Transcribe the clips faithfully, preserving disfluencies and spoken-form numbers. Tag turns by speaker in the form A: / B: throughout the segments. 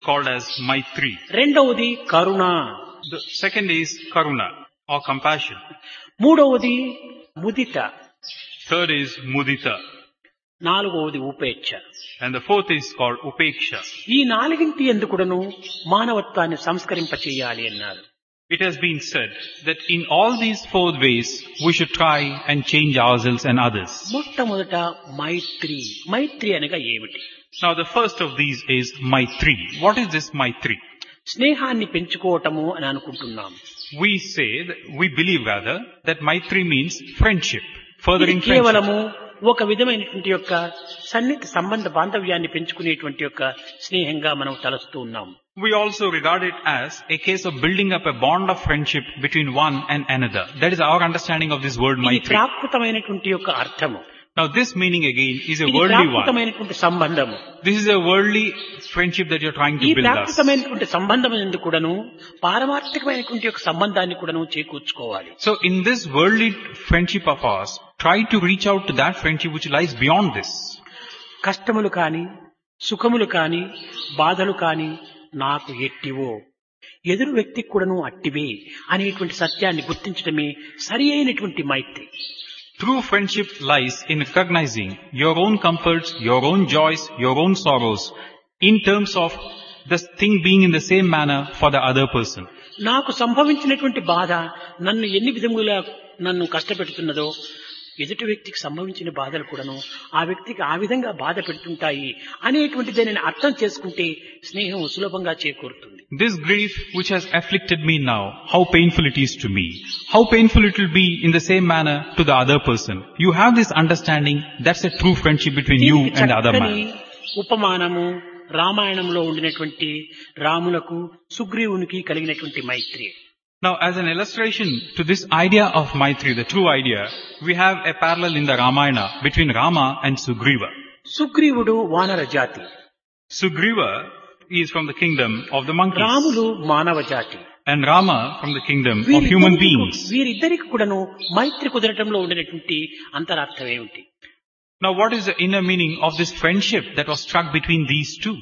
A: called as Maitri.
B: రెండవది కరుణ,
A: The second is Karuna or compassion.
B: మూడవది ముదిత,
A: Third is Mudita.
B: నాలుగవది ఉపేక్ష.
A: And the fourth is called Upeksha.
B: ఈ నాలుగింటి ఎందుకుడను మానవత్వాన్ని సంస్కరింపచేయాలి అన్నారు.
A: It has been said that in all these four ways we should try and change ourselves and others.
B: మొట్టమొదట మైత్రి. మైత్రి అనగా ఏమిటి?
A: Now the first of these is Maitri. What is this Maitri?
B: స్నేహాన్ని పెంచుకోవటము అని అనుకుంటున్నాం.
A: We say, that, we believe rather, that Maitri means friendship,
B: ఇది
A: furthering friendship.
B: కేవలము ఒక విధమైనటువంటి యొక్క సన్నిహిత సంబంధ బాంధవ్యాన్ని పెంచుకునేటువంటి యొక్క స్నేహంగా మనం తలస్తూ ఉన్నాం.
A: We also regard it as a case of building up a bond of friendship between one and another. That is our understanding of this word
B: ఇది
A: Maitri.
B: ప్రాకృతమైనటువంటి యొక్క అర్థము.
A: Now this meaning again is a
B: ఇది
A: worldly one.
B: ప్రాకృతమైనటువంటి సంబంధము.
A: This is a worldly friendship that you're trying
B: ఈ
A: to build us.
B: ప్రాకృతమైనటువంటి సంబంధం ఎందుకు కూడాను పారమార్థికమైనటువంటి యొక్క సంబంధాన్ని కూడాను చేకూర్చుకోవాలి.
A: So in this worldly friendship of ours, try to reach out to that friendship which lies beyond this.
B: కష్టములు కాని, సుఖములు కాని, బాధలు కాని నాకు ఎట్టివో, ఎదురు వ్యక్తికి కూడాను అట్టివే అనేటువంటి సత్యాన్ని గుర్తించడమే సరి అయినటువంటి మైత్రి.
A: True friendship lies in recognizing your own comforts, your own joys, your own sorrows in terms of this thing being in the same manner for the other person.
B: నాకు సంభవించినటువంటి బాధ నన్ను ఎన్ని విధములుగా నన్ను కష్టపెడుతున్నదో, ఎదుటి వ్యక్తికి సంభవించిన బాధలు కూడాను ఆ వ్యక్తికి ఆ విధంగా బాధ పెడుతుంటాయి అనేటువంటి దానిని అర్థం చేసుకుంటే స్నేహం సులభంగా చేకూరుతుంది.
A: This grief which has afflicted me now, how painful it is to me, how painful it will be in the same manner to the other person. You have this understanding, that's a true friendship between you
B: దీనికి
A: and the other
B: చక్కని
A: man.
B: ఉపమానము రామాయణంలో ఉండినటువంటి రాములకు సుగ్రీవునికి కలిగినటువంటి మైత్రి.
A: Now as an illustration to this idea of Maitri, the true idea, we have a parallel in the Ramayana between Rama and Sugriva.
B: సుగ్రీవుడు వానర జాతి,
A: Sugriva is from the kingdom of the monkeys
B: Ramulu మానవ జాతి.
A: and Rama from the kingdom of human beings.
B: వీరిద్దరికి కూడాను మైత్రి కుదరటంలో ఉండినటువంటి అంతరార్థం ఏమిటి?
A: Now what is the inner meaning of this friendship that was struck between these two?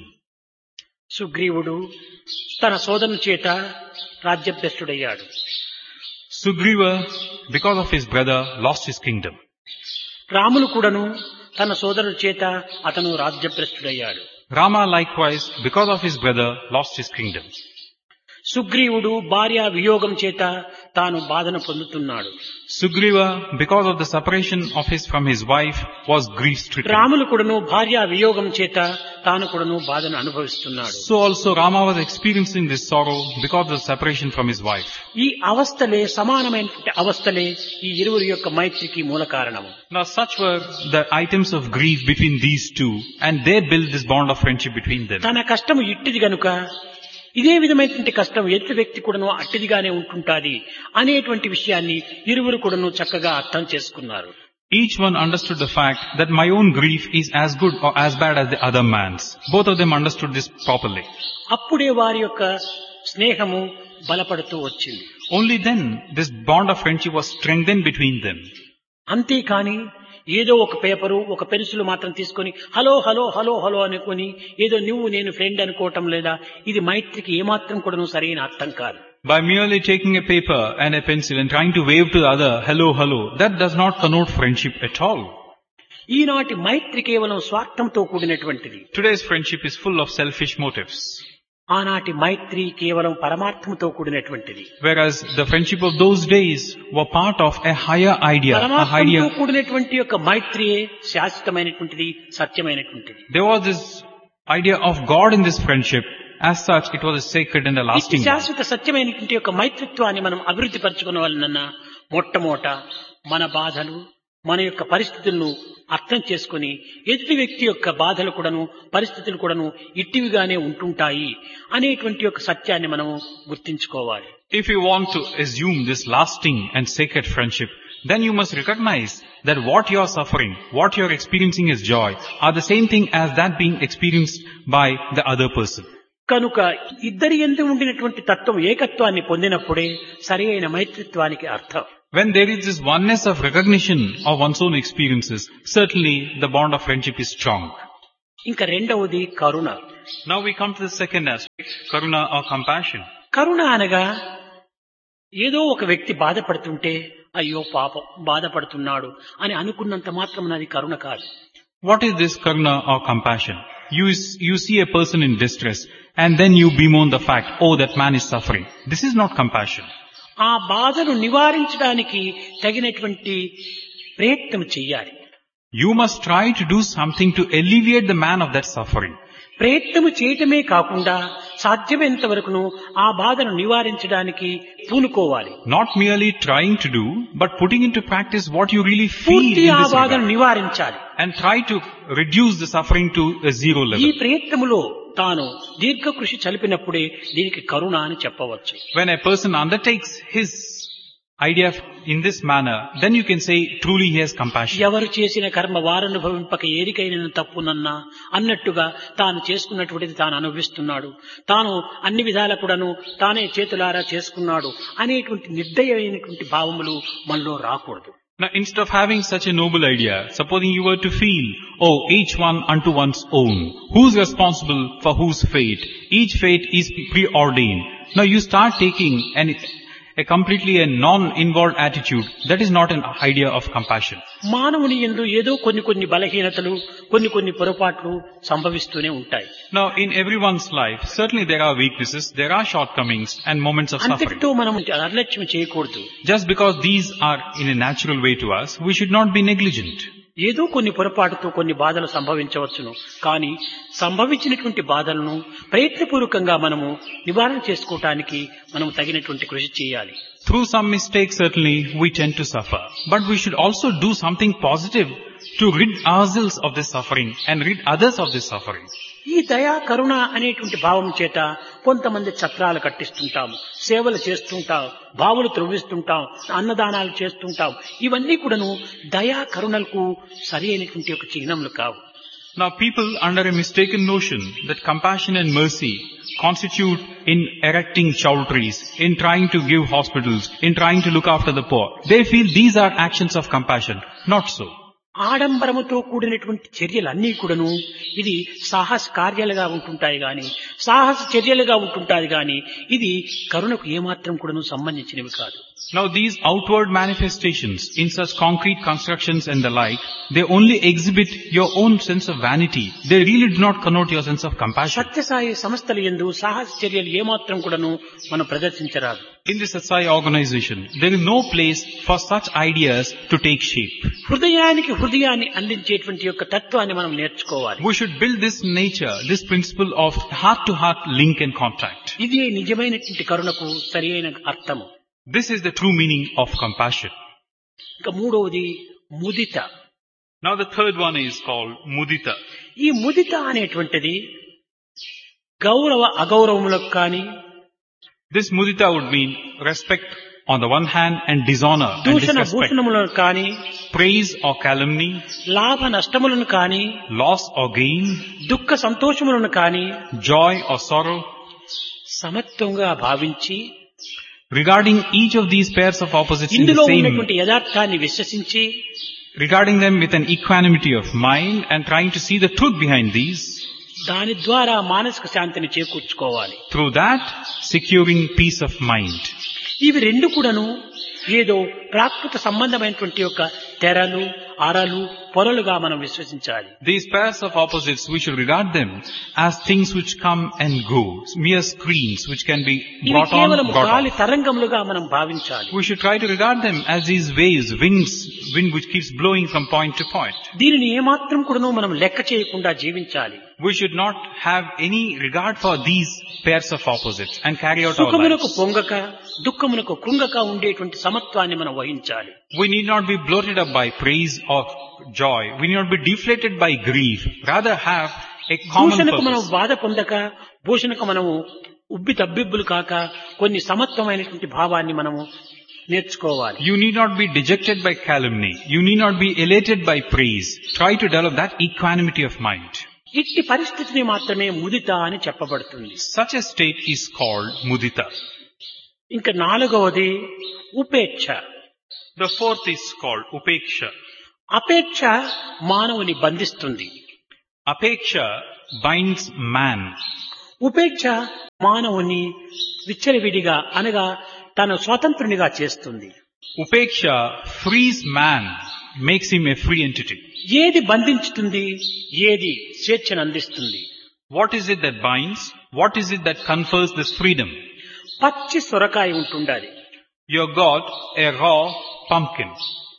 B: సుగ్రీవుడు తన సోదరుని చేత రాజ్యభ్రష్టుడయ్యాడు.
A: Sugriva, because of his brother, lost his kingdom.
B: Ramulu కూడాను తన సోదరుని చేత అతను రాజ్యభ్రష్టుడయ్యాడు.
A: Rama likewise, because of his brother, lost his kingdom.
B: సుగ్రీవుడు భార్య వియోగం చేత తాను బాధను పొందుతున్నాడు.
A: Sugriva, because of the separation of his from his wife, was grief stricken.
B: Ramulu కూడాను భార్య వియోగం చేత తాను కూడాను బాధను అనుభవిస్తున్నాడు.
A: So also Rama was experiencing this sorrow because of the separation from his wife.
B: ఈ అవస్థలే సమానమైనటువంటి అవస్థలే ఈ ఇరువురి యొక్క మైత్రికి మూల కారణము.
A: Now such were the items of grief between these two, and they built this bond of friendship between them.
B: తన కష్టము ఇట్టిది గనుక ఇదే విధమైనటువంటి కష్టం ఎదుటి వ్యక్తి కూడాను అట్టిదిగానే ఉంటుంటాది అనేటువంటి విషయాన్ని ఇరువురు కూడాను చక్కగా అర్థం చేసుకున్నారు.
A: Each one understood the fact that my own grief is as good or as bad as the other man's. Both of them understood this properly.
B: అప్పుడే వారి యొక్క స్నేహము బలపడుతూ వచ్చింది.
A: Only then this bond of friendship was strengthened between them.
B: అంతేకాని ఏదో ఒక paper ఒక pencil మాత్రం తీసుకొని హలో హలో హలో హలో అనుకొని ఏదో నువ్వు నేను ఫ్రెండ్ అనుకోవటం లేదా, ఇది మైత్రికి ఏమాత్రం కూడాను సరైన అర్థం కాదు.
A: By merely taking a paper and a pencil and trying to wave to the other, hello, hello, that does not connote friendship at all.
B: ఈనాటి మైత్రి కేవలం స్వార్థంతో కూడినటువంటిది.
A: Today's friendship is full of selfish motives.
B: ఆనాటి మైత్రి కేవలం పరమార్థంతో కూడినటువంటిది.
A: Whereas the friendship of those days were part of a higher idea, a
B: పరమార్థంతో
A: higher.
B: కూడినటువంటి యొక్క మైత్రియే శాశ్వతమైనటువంటిది, సత్యమైనటువంటిది.
A: There was this idea of God in this friendship. As such, it was a sacred and a lasting one.
B: శాశ్వత సత్యమైనటువంటి యొక్క మైత్రిత్వాన్ని మనం అభివృద్ధి పరచుకున్న వాళ్ళనన్నా మొట్టమొదట మన బాధలు మన యొక్క పరిస్థితులను అర్థం చేసుకుని ఎదుటి వ్యక్తి యొక్క బాధలు కూడాను పరిస్థితులు కూడాను ఇట్టివిగానే ఉంటుంటాయి అనేటువంటి యొక్క సత్యాన్ని మనము గుర్తించుకోవాలి.
A: If you want to assume this lasting and sacred friendship, then you must recognize that what you are suffering, what you are experiencing as joy, are the same thing as that being experienced by the other person.
B: కనుక ఇద్దరి యందు ఉండినటువంటి తత్వం ఏకత్వాన్ని పొందినప్పుడే సరి అయిన మైత్రిత్వానికి అర్థం.
A: When there is this oneness of recognition of one's own experiences, certainly the bond of friendship is strong.
B: ఇంకా రెండవది కరుణ.
A: Now we come to the second aspect, karuna or compassion.
B: కరుణ అనగా ఏదో ఒక వ్యక్తి బాధపడుతుంటే అయ్యో పాపం బాధపడుతున్నాడు అని అనుకున్నంత మాత్రం అది కరుణ కాదు.
A: What is this karuna or compassion? You, you see a person in distress and then you bemoan the fact, oh, that man is suffering. This is not compassion.
B: ఆ బాధను నివారించడానికి తగినటువంటి ప్రయత్నం చెయ్యాలి.
A: You must try to do something to alleviate the man of that suffering.
B: ప్రయత్నము చేయటమే కాకుండా సాధ్యమైనంత వరకును ఆ బాధను నివారించడానికి పూనుకోవాలి.
A: Not merely trying to do, but putting into practice what you really feel
B: పూర్తి
A: in
B: ఆ
A: this
B: బాధను
A: regard.
B: నివారించాలి.
A: And try to reduce the suffering to a zero
B: ఈ
A: level.
B: ప్రయత్నములో తాను దీర్ఘ కృషి చలిపినప్పుడే దీనికి కరుణ అని చెప్పవచ్చు.
A: When a person undertakes his idea in this manner, then you can say truly he has compassion.
B: ఎవరు చేసిన కర్మ వారనుభవింపక ఏరికైన తప్పునన్నా అన్నట్టుగా తాను చేసుకున్నటువంటిది తాను అనుభవిస్తున్నాడు, తాను అన్ని విధాల కూడాను తానే చేతులారా చేసుకున్నాడు అనేటువంటి నిర్దయమైనటువంటి భావములు మనలో రాకూడదు.
A: Now instead of having such a noble idea, supposing you were to feel, oh, each one unto one's own, who's responsible for whose fate? Each fate is preordained. Now you start taking an a completely a non-involved attitude. That is not an idea of compassion.
B: మానవుని యందు ఏదో కొన్ని కొన్ని బలహీనతలు కొన్ని కొన్ని పొరపాట్లు సంభవిస్తూనే ఉంటాయి.
A: Now in everyone's life, certainly there are weaknesses, there are shortcomings and moments of suffering.
B: అంతటితో మనం నిర్లక్ష్యం చేయకూడదు.
A: Just because these are in a natural way to us, we should not be negligent.
B: ఏదో కొన్ని పొరపాటుతో కొన్ని బాధలు సంభవించవచ్చును, కానీ సంభవించినటువంటి బాధలను ప్రయత్నపూర్వకంగా మనము నివారణ చేసుకోవటానికి మనం తగినటువంటి కృషి చేయాలి.
A: Through some mistakes, certainly we tend to suffer, but we should also do something positive to rid ourselves of this suffering and rid others of this suffering.
B: ఈ దయా కరుణ అనేటువంటి భావం చేత కొంతమంది ఛత్రాలు కట్టిస్తుంటాం, సేవలు చేస్తుంటాం, బావులు త్రవ్విస్తుంటాం, అన్నదానాలు చేస్తుంటాం. ఇవన్నీ కూడాను దయా కరుణలకు సరి అయినటువంటి ఒక చిహ్నములు కావు.
A: Now people under a mistaken notion that compassion and mercy constitute in erecting chowdhuries, in trying to give hospitals, in trying to look after the poor. They feel these are actions of compassion. Not so.
B: ఆడంబరముతో కూడినటువంటి చర్యలన్నీ కూడాను ఇది సాహస కార్యాలుగా ఉంటుంటాయి గాని, సాహస చర్యలుగా ఉంటుంటాయి గాని, ఇది కరుణకు ఏమాత్రం కూడాను సంబంధించినవి కాదు.
A: Now these outward manifestations in such concrete constructions and the like, they only exhibit your own sense of vanity. They really do not connote your sense of compassion.
B: Sathya Sai సంస్థల యందు సాహస చర్యలు ఏమాత్రం కూడాను మనం ప్రదర్శించరాదు.
A: In the Satsai organization, there is no place for such ideas to take shape.
B: హృదయానికి హృదయాన్ని అందించేటువంటి యొక్క తత్వాన్ని మనం నేర్చుకోవాలి.
A: We should build this nature, this principle of heart-to-heart link and contact.
B: ఇది నిజమైనటువంటి కరుణకు సరియైన అర్థము.
A: This is the true meaning of compassion.
B: ఇంకా మూడవది ముదిత.
A: Now the third one is called mudita.
B: ఈ ముదిత అనేటువంటిది గౌరవ అగౌరవములకు కానీ,
A: This mudita would mean respect on the one hand and dishonor and
B: దూషణ
A: disrespect.
B: భూషణములను కానీ,
A: Praise or calumny,
B: లాభ నష్టములను కానీ,
A: loss or gain,
B: దుఃఖ సంతోషములను కానీ
A: joy or sorrow.
B: సమత్వంగా భావించి
A: Regarding each of these pairs of opposites in
B: ఇందులో
A: the same,
B: ఉన్నటువంటి యథార్థాన్ని విశ్వసించి
A: regarding them with an equanimity of mind and trying to see the truth behind these,
B: దాని ద్వారా మానసిక శాంతిని చేకూర్చుకోవాలి.
A: through that securing peace of mind.
B: ఇవి రెండు కూడాను ఏదో ప్రాకృత సంబంధమైనటువంటి యొక్క తెరలు, అరలు, పొరలుగా మనం విశ్వసించాలి.
A: These pairs of opposites, we should regard them as things which come and go, mere screens which can be
B: ఇవి
A: brought on,
B: కేవలం
A: brought
B: గాలి
A: off.
B: తరంగములుగా మనం భావించాలి.
A: We should try to regard them as these waves, winds, wind which keeps blowing from point to point.
B: దీనిని ఏమాత్రం కూడాను మనం లెక్క చేయకుండా జీవించాలి.
A: We should not have any regard for these pairs of opposites and carry out our
B: సుఖమునకు
A: lives.
B: పొంగక దుఃఖమునకు కృంగక ఉండేటువంటి సమత్వాన్ని మనం వహించాలి.
A: We need not be bloated up by praise or joy. We need not be deflated by grief. Rather have a common
B: భూషణకు మనం
A: purpose.
B: బాధ పొందక, భూషణకు మనము ఉబ్బి తబ్బిబ్బులు కాక కొన్ని సమత్వమైనటువంటి భావాన్ని మనము నేర్చుకోవాలి.
A: You need not be dejected by calumny. You need not be elated by praise. Try to develop that equanimity of mind.
B: ఇట్టి పరిస్థితిని మాత్రమే ముదిత అని చెప్పబడుతుంది.
A: Such a state is called mudita.
B: ఇంకా నాలుగవది ఉపేక్ష.
A: The fourth is called upeksha.
B: అపేక్ష మానవుని బంధిస్తుంది.
A: Apeksha binds man.
B: ఉపేక్ష మానవుని విచ్చలవిడిగా అనగా తన స్వతంత్రునిగా చేస్తుంది.
A: Upeksha frees man, makes him a free entity.
B: ఏది బంధించుతుంది, ఏది స్వేచ్ఛను అందిస్తుంది?
A: What is it that binds? What is it that confers this freedom?
B: పచ్చి సొరకాయ ఉంటుండాలి.
A: You have got a raw pumpkin.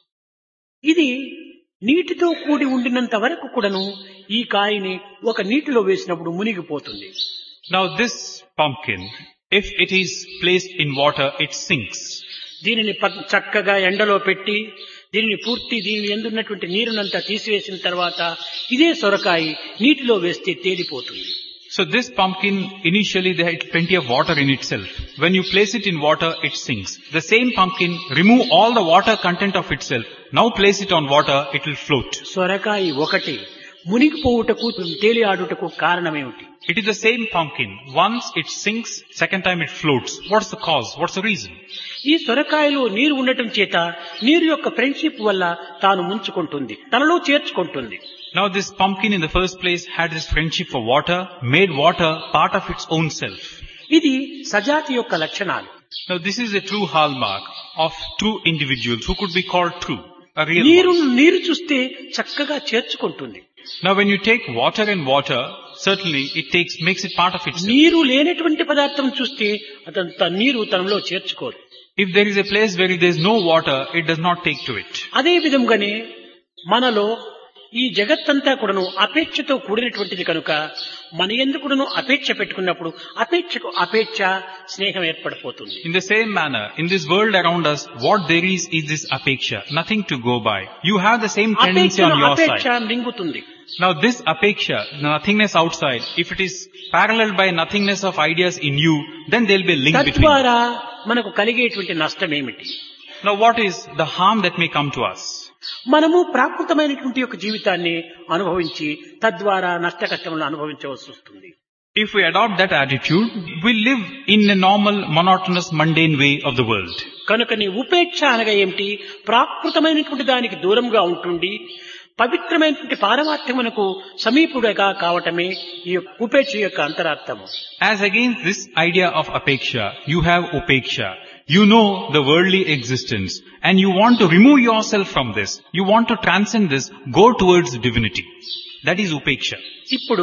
B: ఇది నీటితో కూడి ఉండినంత వరకు కూడాను ఈ కాయని ఒక నీటిలో వేసినప్పుడు మునిగిపోతుంది.
A: Now this pumpkin, if it is placed in water, it sinks.
B: దీనిని ప- చక్కగా ఎండలో పెట్టి దీనిని పూర్తి దీని ఎందున్నటువంటి నీరునంతా తీసివేసిన తర్వాత ఇదే సొరకాయ నీటిలో వేస్తే తేలిపోతుంది.
A: So this pumpkin, initially they had plenty of water in itself. When you place it in water, it sinks. The same pumpkin, remove all the water content of itself. Now place it on water, it will float.
B: సొరకాయ ఒకటి మునిగిపోవుటకు తేలి ఆడుటకు కారణమేమిటి?
A: It is the same pumpkin. Once it sinks, second time it floats. What's the cause? What's the reason?
B: ఈ సొరకాయలో నీరు ఉండటం చేత నీరు యొక్క friendship వల్ల తాను ముంచుకుంటుంది, తనలో చేర్చుకుంటుంది.
A: Now this pumpkin in the first place had this friendship for water, made water part of its own self.
B: ఇది సజాతి యొక్క లక్షణాలు.
A: Now this is a true hallmark of true individuals who could be called true, a real
B: నీరు
A: ones.
B: నీరు చూస్తే చక్కగా చేర్చుకుంటుంది.
A: Now when you take water and water, certainly it takes, makes it part of itself.
B: నీరు లేనటువంటి పదార్థం చూస్తే అతను త- నీరు తనలో చేర్చుకోదు.
A: If there is a place where there is no water, it does not take to it.
B: అదే విధంగానే మనలో ఈ జగత్తంతా కూడాను అపేక్షతో కూడినటువంటిది కనుక మన ఎందుకును అపేక్ష పెట్టుకున్నప్పుడు అపేక్షకు అపేక్ష స్నేహం ఏర్పడిపోతుంది.
A: In the same manner, in this world around us, what there is is this apeksha, nothing to go by. You have the same tendency on
B: అపేక్షను
A: your
B: అపేక్ష
A: side.
B: మింగుతుంది.
A: Now this apeksha, nothingness outside, if it is paralleled by nothingness of ideas in you, then there will be a link between them.
B: తద్వారా మనకు కలిగేటువంటి నష్టం ఏమిటి?
A: Now what is the harm that may come to us?
B: మనము ప్రాకృతమైనటువంటి యొక్క జీవితాన్ని అనుభవించి తద్వారా నష్ట కష్టములను అనుభవించవలసి వస్తుంది.
A: If we adopt that attitude, we live in a normal, monotonous, mundane way of the world.
B: కనుక నీ ఉపేక్ష అనగా ఏమిటి? ప్రాకృతమైనటువంటి దానికి దూరంగా ఉంటుండి పవిత్రమైనటువంటి పారమార్థ్యమునకు సమీపుడుగా కావటమే ఈ యొక్క ఉపేక్ష యొక్క అంతరార్థము.
A: As against this idea of apeksha, you have upeksha. You know the worldly existence and you want to remove yourself from this. You want to transcend this, go towards divinity. That is upeksha.
B: ఇప్పుడు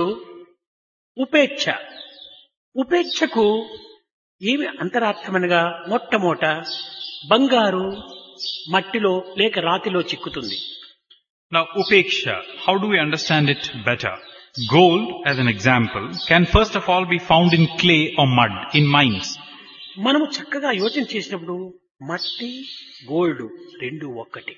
B: ఉపేక్ష ఉపేక్షకు ఏమి అంతరార్థమనగా మొట్టమొదట బంగారు మట్టిలో లేక రాతిలో చిక్కుతుంది.
A: Now upeksha, how do we understand it better? Gold, as an example, can first of all be found in clay or mud, in mines.
B: మనము చక్కగా యోచన చేసినప్పుడు మట్టి గోల్డ్ రెండు ఒక్కటి.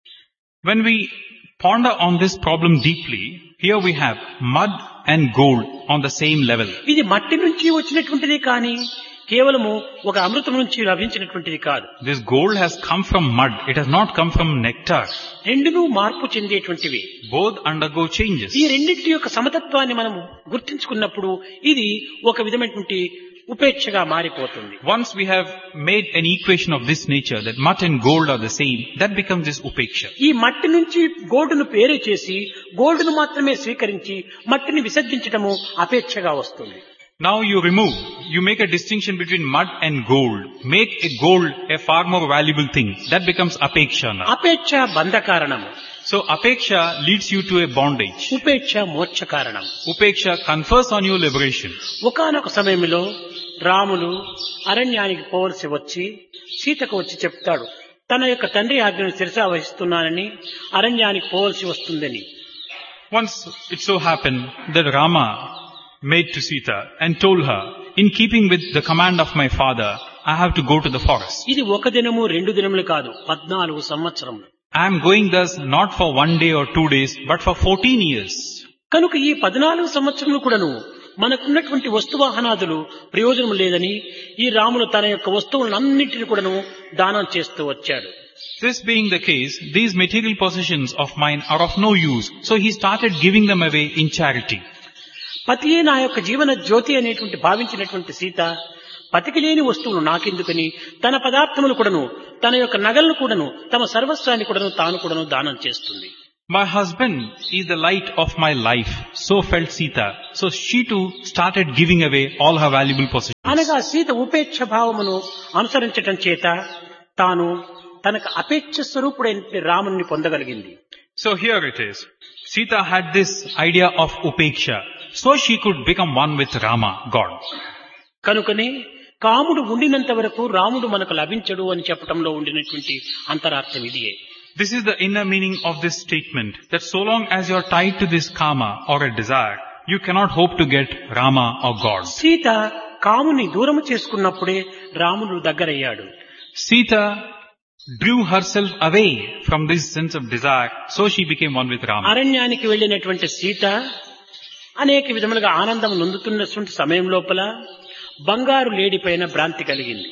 A: When we ponder on this problem deeply, here we have mud and gold on the same level.
B: ఇది మట్టి నుంచి వచ్చినటువంటిది కానీ కేవలము ఒక అమృతం నుంచి లభించినటువంటిది కాదు.
A: This gold has come from mud. It has not come from nectar.
B: రెండును మార్పు చెందేటువంటివి.
A: Both undergo changes.
B: ఈ రెండింటి యొక్క సమతత్వాన్ని మనం గుర్తించుకున్నప్పుడు ఇది ఒక విధమైనటువంటి ఉపేక్షగా మారిపోతుంది.
A: Once we have made an equation of this nature, that mud and gold are the same, that becomes this upeksha.
B: ఈ మట్టి నుంచి గోల్డ్ను పేరు చేసి గోల్డ్ను మాత్రమే స్వీకరించి మట్టిని విసర్జించటము అపేక్షగా వస్తుంది.
A: Now you remove, you make a distinction between mud and gold. Make a gold a far more valuable thing. That becomes apeksha now.
B: అపేక్ష బంధ కారణము,
A: So apeksha leads you to a bondage.
B: ఉపేక్ష మోక్ష కారణం.
A: Upeksha confers on you liberation.
B: ఒకానొక సమయంలో రాములు అరణ్యానికి పోవలసి వచ్చి సీతకు వచ్చి చెప్తాడు, తన యొక్క తండ్రి ఆజ్ఞను శిరసా వహిస్తున్నానని అరణ్యానికి పోవలసి వస్తుందని.
A: Once it so happened that Rama made to Sita and told her, in keeping with the command of my father, I have to go to the forest.
B: ఇది ఒక దినము రెండు దినములు కాదు, పద్నాలుగు సంవత్సరములు.
A: I am going thus not for one day or two days, but for fourteen years.
B: కనుక ఈ పద్నాలుగు సంవత్సరములు కూడాను మనకున్నటువంటి వస్తువాహనాదులు ప్రయోజనం లేదని ఈ రాములు తన యొక్క వస్తువులన్నింటినీ కూడాను దానం చేస్తూ వచ్చాడు.
A: This being the case, these material possessions of mine are of no use, so he started giving them away in charity.
B: పతియే నా యొక్క జీవన జ్యోతి అనేటువంటి భావించినటువంటి సీత పతికి లేని వస్తువులు నాకెందుకని తన పదార్థములు కూడాను తన యొక్క నగలను కూడాను తమ సర్వస్వాన్ని కూడాను తాను కూడాను దానం చేస్తుంది.
A: My husband is the light of my life. So felt Sita. So she too started giving away all her valuable possessions.
B: అనగా సీత ఉపేక్ష భావమును అనుసరించటం చేత తాను తనకు అపేక్ష స్వరూపుడైన రాముని పొందగలిగింది.
A: So here it is. Sita had this idea of upeksha. So she could become one with Rama, God.
B: కనుకనే కాముడు ఉండినంత వరకు రాముడు మనకు లభించడు అని చెప్పటంలో ఉండినటువంటి అంతరార్థం ఇదియే.
A: This is the inner meaning of this statement, that so long as you are tied to this kama or a desire, you cannot hope to get Rama or God.
B: Sita కాముని దూరము చేసుకున్నప్పుడే రాముడు దగ్గరయ్యాడు.
A: Sita drew herself away from this sense of desire, so she became one with Rama.
B: అరణ్యానికి వెళ్ళినటువంటి సీత అనేక విధములుగా ఆనందం నొందుతున్నటువంటి సమయం లోపల బంగారు లేడి పైన భ్రాంతి కలిగింది.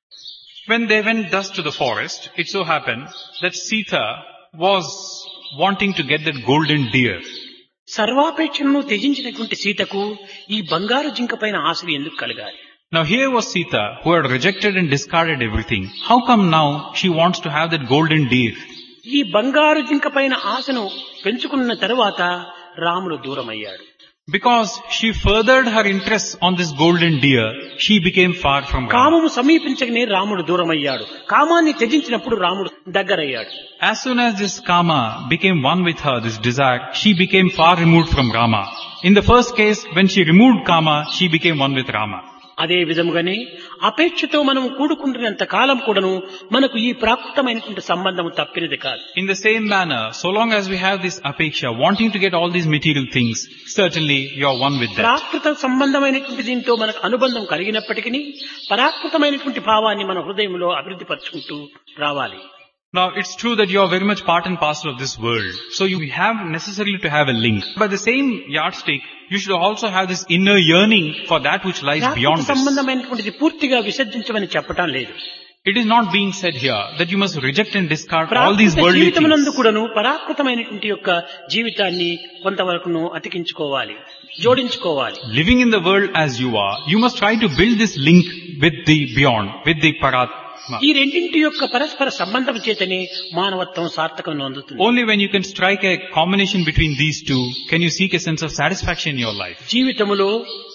A: When they went thus to the forest, it so happened that Sita was wanting to get that golden deer.
B: సర్వాపేక్షను త్యజించినటువంటి సీతకు ఈ బంగారు జింక పైన ఆశలు ఎందుకు కలగాలి?
A: Now here was Sita who had rejected and discarded everything. How come now she wants to have that golden deer?
B: ఈ బంగారు జింక పైన ఆశను పెంచుకున్న తరువాత రాముడు దూరమయ్యాడు.
A: Because she furthered her interest on this golden deer, she became far from Rama.
B: కామము సమీపించగానే రాముడు దూరమయ్యాడు. కామాన్ని త్యజించినప్పుడు రాముడు దగ్గరయ్యాడు.
A: As soon as this kama became one with her, this desire, she became far removed from Rama. In the first case, when she removed kama, she became one with Rama.
B: అదే విధముగానే అపేక్షతో మనం కూడుకుంటున్నంత కాలం కూడాను మనకు ఈ ప్రాకృతమైనటువంటి సంబంధం తప్పినది కాదు.
A: In the same manner, so long as we have this apeksha, wanting to get all these material things, certainly you are one with that.
B: ప్రాకృత సంబంధమైనటువంటి దీంతో మనకు అనుబంధం కలిగినప్పటికీ పరాకృతమైనటువంటి భావాన్ని మన హృదయంలో అభివృద్ధి పరుచుకుంటూ రావాలి.
A: Now, it's true that you are very much part and parcel of this world. So you have necessarily to have a link. By the same yardstick, you should also have this inner yearning for that which lies beyond this.
B: సంబంధమైనటువంటిది పూర్తిగా విసర్జించమని చెప్పటం లేదు.
A: It is not being said here that you must reject and discard all these worldly
B: జీవితమునందు
A: things.
B: కూడాను పరాకృతమైనటువంటి యొక్క జీవితాన్ని కొంతవరకును అతికించుకోవాలి, జోడించుకోవాలి.
A: Living in the world as you are, you must try to build this link with the beyond, with the parat.
B: ఈ రెండింటి యొక్క పరస్పర సంబంధం చేతనే మానవత్వం సార్థకం నొందుతుంది.
A: Only when you can strike a combination between these two can you seek a sense of satisfaction in your life.
B: జీవితములో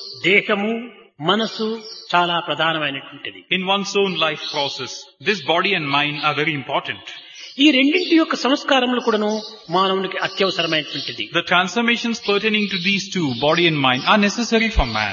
B: దేహము మనసు చాలా ప్రధానమైనటువంటిది.
A: In one's own life process, this body and mind are very important.
B: ఈ రెండింటి యొక్క సంస్కారములు కూడాను మానవునికి అత్యవసరమైనటువంటిది.
A: The transformations pertaining to these two, body and mind, are necessary for man.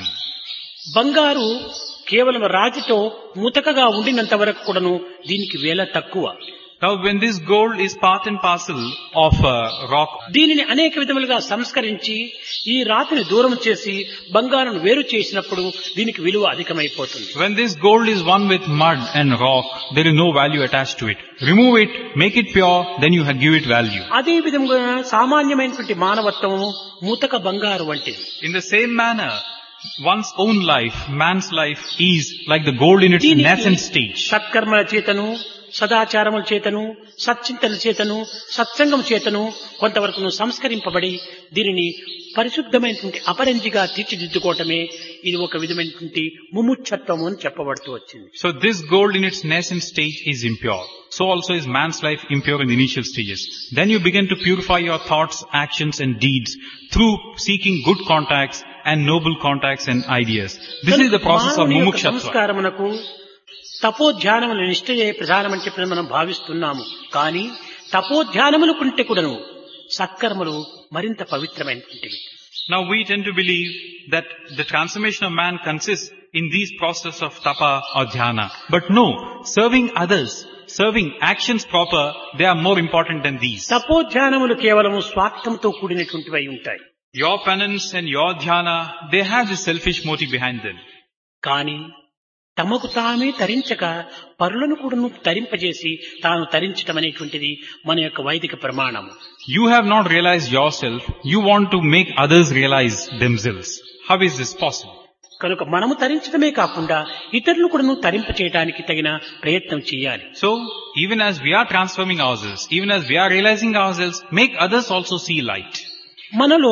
B: బంగారు కేవలం రాతితో ముతకగా ఉండినంత వరకు కూడాను దీనికి వేల తక్కువ.
A: Now when this gold is part and parcel of a rock,
B: దీనిని అనేక విధములుగా సంస్కరించి ఈ రాతిని దూరం చేసి బంగారును వేరు చేసినప్పుడు దీనికి విలువ అధికమైపోతుంది.
A: when this gold is one with mud and rock, there is no value attached to it. Remove it, make it pure, then you give it value.
B: అదే విధంగా సామాన్యమైనటువంటి మానవత్వము ముతక బంగారు వంటిది.
A: In the same manner, one's own life, man's life is like the gold in its nascent stage.
B: సత్కర్మల చేతను, సదాచారముల చేతను, సచ్చింతల చేతను, సత్సంగం చేతను కొంతవరకు సంస్కరింపబడి దీనిని పరిశుద్ధమైనటువంటి అపరంజిగా తీర్చిదిద్దుకోవటమే ఇది ఒక విధమైనటువంటి ముముక్షత్వము అని చెప్పబడుతూ వచ్చింది.
A: So this gold in its nascent stage is impure. So also is man's life impure in the initial stages. Then you begin to purify your thoughts, actions and deeds through seeking good contacts and noble contacts and ideas. This is the process of mumukshatva.
B: సంస్కారమునకు తపోధ్యానముల నిష్ఠయే ప్రధానమని చెప్పి మనం భావిస్తున్నాము. కానీ తపోధ్యానముల కంటే కూడాను సత్కర్మలు మరింత పవిత్రమైనటువంటివి.
A: Now we tend to believe that the transformation of man consists in these process of tapa or dhyana. But no, serving others, serving actions proper, they are more important than these.
B: తపోధ్యానములు కేవలము స్వార్థంతో కూడినటువంటివి అయి ఉంటాయి.
A: Your penance and your dhyana, they have this selfish motive behind them.
B: కానీ తమకు తామే తరించక పరులను కూడాను తరింపజేసి తాను తరించటం అనేటువంటిది మన యొక్క వైదిక ప్రమాణము.
A: You have not realized yourself, you want to make others realize themselves. How is this possible?
B: కనుక మనము తరించడమే కాకుండా ఇతరులు కూడాను తరింప చేయడానికి తగిన ప్రయత్నం చేయాలి.
A: So, even as we are transforming ourselves, even as we are realizing ourselves, make others also see light.
B: మనలో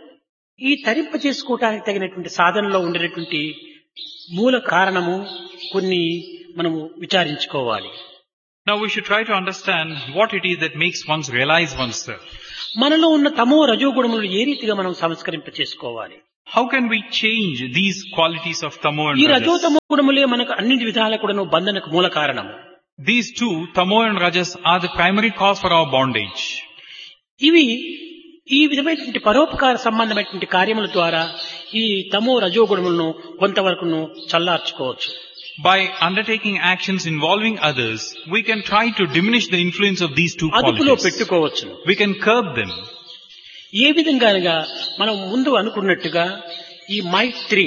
B: ఈ తరింప చేసుకోవటానికి తగినటువంటి సాధనలో ఉండేటువంటి మూల కారణము కొన్ని మనము విచారించుకోవాలి.
A: Now we should try to understand what it is that makes one realize oneself.
B: మనలో ఉన్న తమో రజోగుణములను ఏ రీతిగా మనం సంస్కరింప చేసుకోవాలి?
A: How can we change these qualities of tamo and
B: ఈ రజో
A: rajas?
B: తమో గుణములే మనకు అన్ని విధాల కూడాను బంధనకు మూల కారణము.
A: These two, tamo and rajas, are the primary cause for our bondage.
B: ఇవి ఈ విధమైనటువంటి పరోపకార సంబంధమైనటువంటి కార్యముల ద్వారా ఈ తమో రజోగుణములను కొంతవరకును చల్లార్చుకోవచ్చు.
A: By undertaking actions involving others, we can try to diminish the influence of these two
B: అదుపులో
A: qualities.
B: పెట్టుకోవచ్చు.
A: We can curb them.
B: ఏ విధంగానగా మనం ముందు అనుకున్నట్టుగా ఈ మైత్రి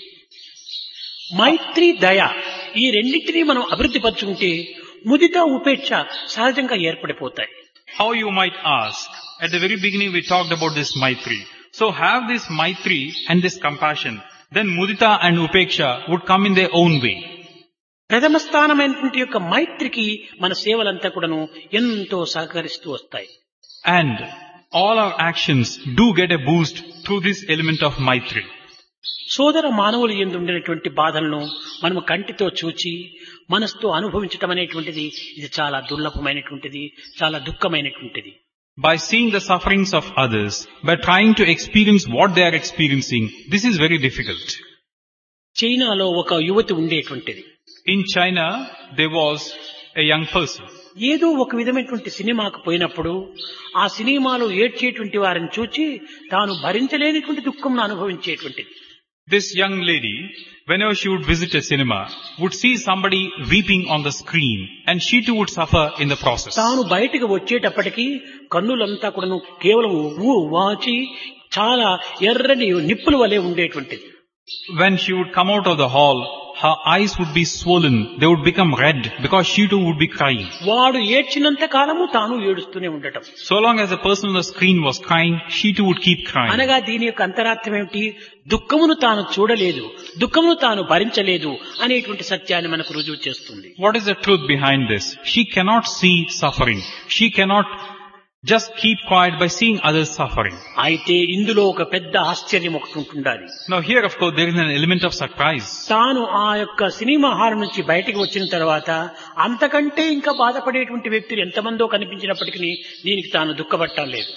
B: మైత్రి దయ ఈ రెండింటినీ మనం అభివృద్ధి పరుచుకుంటే ముదిత ఉపేక్ష సహజంగా ఏర్పడిపోతాయి.
A: How you might ask, at the very beginning we talked about this maitri. So have this maitri and this compassion, then mudita and upeksha would come in their own way.
B: ప్రథమ స్థానమైనటువంటి యొక్క మైత్రికి మన సేవలంతా కూడాను ఎంతో సహకరిస్తూ వస్తాయి.
A: And all our actions do get a boost through this element of maitri.
B: సోదర మానవులు యందు ఉండినటువంటి బాధలను మనము కంటితో చూచి మనసుతో అనుభవించటం అనేటువంటిది ఇది చాలా దుర్లభమైనటువంటిది, చాలా దుఃఖమైనటువంటిది.
A: By seeing the sufferings of others, by trying to experience what they are experiencing, this is very difficult.
B: చైనాలో ఒక యువతి ఉండేటువంటిది.
A: In China, there was a young person.
B: ఏదో ఒక విధమైనటువంటి సినిమాకు పోయినప్పుడు ఆ సినిమాలో ఏడ్చేటువంటి వారిని చూచి తాను భరించలేనిటువంటి దుఃఖం అనుభవించేటువంటిది.
A: This young lady, whenever she would visit a cinema, would see somebody weeping on the screen, and she too would suffer in the process.
B: తాను బయటికి వచ్చేటప్పటికి కన్నులంతా కూడాను కేవలం ఊ వాచి చాలా ఎర్రని నిప్పుల వలె ఉండేటువంటిది.
A: When she would come out of the hall, her eyes would be swollen, they would become red because she too would be crying.
B: వాడు ఏడ్చినంత కాలము తాను ఏడుస్తూనే ఉండటం.
A: So long as the person on the screen was crying, she too would keep crying.
B: అనగా దీని యొక్క అంతరార్థం ఏమిటి? దుఃఖమును తాను చూడలేదు, దుఃఖమును తాను భరించలేదు అనేటువంటి సత్యాన్ని మనకు రుజువు చేస్తుంది.
A: What is the truth behind this? She cannot see suffering. She cannot just keep quiet by seeing others suffering.
B: అయితే ఇందులో ఒక పెద్ద ఆశ్చర్యం ఒకటి ఉంటుండాలి.
A: Now here of course there is an element of surprise.
B: తాను ఆ యొక్క సినిమా హాల్ నుంచి బయటికి వచ్చిన తర్వాత అంతకంటే ఇంకా బాధపడేటువంటి వ్యక్తులు ఎంతమందో కనిపించినప్పటికీ దీనికి తాను దుఃఖపట్టలేదు.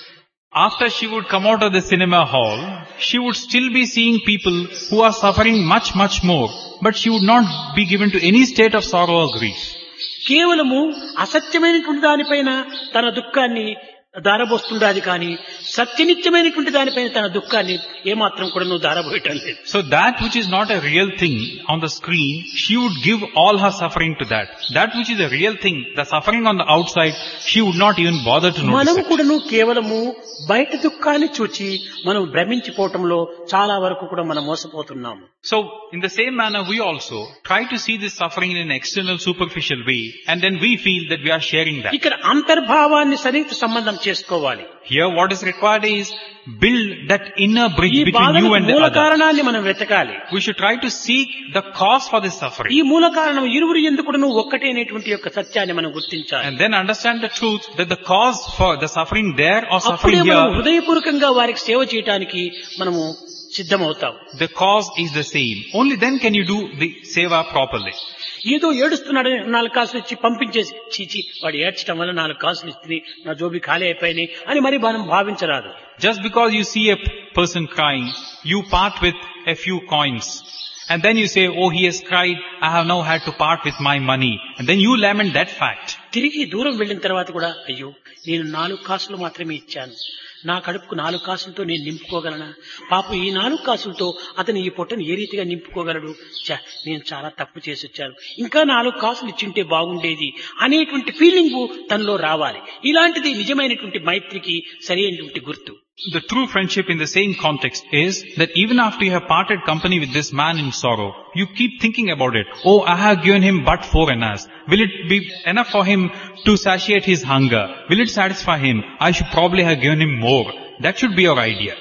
A: After she would come out of the cinema hall, she would still be seeing people who are suffering much much more, but she would not be given to any state of sorrow or grief.
B: కేవలము అసత్యమైనటువంటి దానిపైన తన దుఃఖాన్ని దారబోస్తుండాది కానీ సత్యనిత్యమైనటువంటి దానిపైన తన దుఃఖాన్ని ఏమాత్రం కూడా నువ్వు దారబోయటం లేదు.
A: So that which is not a real thing on the screen, she would give all her suffering to that. That which is a real thing, the suffering on the outside, she would not even bother to notice
B: మనం
A: it.
B: కూడాను కేవలము బయట దుఃఖాన్ని చూచి మనం భ్రమించిపోవటంలో చాలా వరకు కూడా మనం మోసపోతున్నాము.
A: So in the same manner we also try to see this suffering in an external superficial way, and then we feel that we are sharing that.
B: ఇక్కడ అంతర్భావాన్ని సన్నిహిత సంబంధం చేసుకోవాలి.
A: Here what is required is build that inner
B: ఈ
A: bridge between
B: బాధకు
A: you and the
B: మూల
A: other.
B: కారణాన్ని మనం వెతకాలి.
A: We should try to seek the cause for this
B: ఈ
A: suffering,
B: మూల కారణం ఇరువురు ఎందుకు ఒక్కటే అనేటువంటి యొక్క సత్యాన్ని మనం గుర్తించాలి.
A: and then understand the truth that the cause for the suffering there or
B: అప్పుడే
A: suffering
B: మనం
A: here,
B: హృదయపూర్వకంగా వారికి సేవ చేయడానికి మనము సిద్ధమవుతాం.
A: the cause is the same. Only then can you do the seva properly.
B: ఏదో ఏడుస్తున్నాడని నాలుగు కాసులు ఇచ్చి పంపించేసి చీచి వాడు ఏడ్చడం వల్ల నాలుగు కాసులు ఇస్తుంది నా జోబి ఖాళీ అయిపోయినాయి అని మరి మనం భావించరాదు.
A: Just because you see a person crying, you part with a few coins. And then you say, oh, he has cried, I have now had to part with my money. And then you lament that fact.
B: తిరిగి దూరం వెళ్ళిన తర్వాత కూడా అయ్యో నేను నాలుగు కాసులు మాత్రమే ఇచ్చాను, నా కడుపుకు నాలుగు కాసులతో నేను నింపుకోగలనా, పాపం ఈ నాలుగు కాసులతో అతను ఈ పొట్టను ఏ రీతిగా నింపుకోగలడు, చ నేను చాలా తప్పు చేసి వచ్చాను, ఇంకా నాలుగు కాసులు ఇచ్చింటే బాగుండేది అనేటువంటి ఫీలింగ్ తనలో రావాలి. ఇలాంటిది నిజమైనటువంటి మైత్రికి సరైనటువంటి గుర్తు.
A: The true friendship in the same context is that even after you have parted company with this man in sorrow, you keep thinking about it. Oh, I have given him but four annas. Will it be enough for him to satiate his hunger? Will it satisfy him? I should probably have given him more. That should be your idea.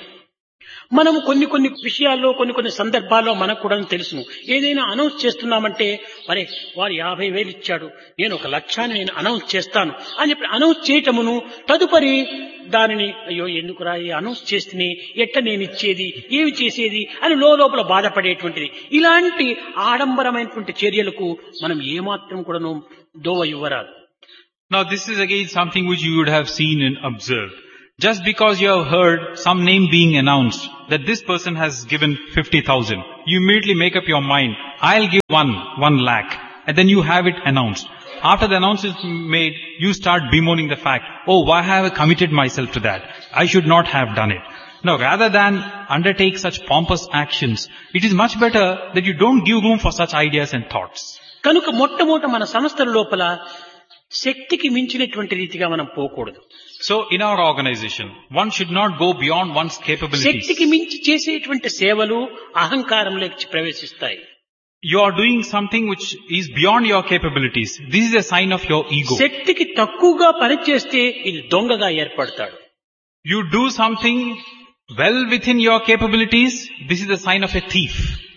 B: మనము కొన్ని కొన్ని విషయాల్లో కొన్ని కొన్ని సందర్భాల్లో మనకు కూడా తెలుసును. ఏదైనా అనౌన్స్ చేస్తున్నామంటే మరే వాడు యాభై వేలు ఇచ్చాడు, నేను ఒక లక్షాన్ని నేను అనౌన్స్ చేస్తాను అని చెప్పి అనౌన్స్ చేయటమును తదుపరి దానిని అయ్యో ఎందుకురా ఈ అనౌన్స్ చేస్తేనే ఎట్ట నేను ఇచ్చేది ఏమి చేసేది అని లోపల బాధపడేటువంటిది. ఇలాంటి ఆడంబరమైనటువంటి చర్యలకు మనం ఏమాత్రం కూడాను దోవ ఇవ్వరాదు.
A: Now this is again something which you would have seen and observed. Just because you have heard some name being announced, that this person has given fifty thousand, you immediately make up your mind, I'll give one, one lakh, and then you have it announced. After the announcement is made, you start bemoaning the fact, oh, why have I committed myself to that? I should not have done it. Now, rather than undertake such pompous actions, it is much better that you don't give room for such ideas and thoughts.
B: కనుక మొట్టమొదట మన సంస్థల లోపల శక్తికి మించినటువంటి రీతిగా మనం పోకూడదు.
A: So, in our organization, one should not go beyond one's capabilities.
B: శక్తికి మించి చేసేటువంటి సేవలు అహంకారంలోకి ప్రవేశిస్తాయి.
A: You are doing something which is beyond your capabilities. This is a sign of your ego.
B: శక్తికి తక్కువగా పనిచేస్తే ఇది దొంగగా ఏర్పడతాడు.
A: You do something well within your capabilities. This is a sign of a thief.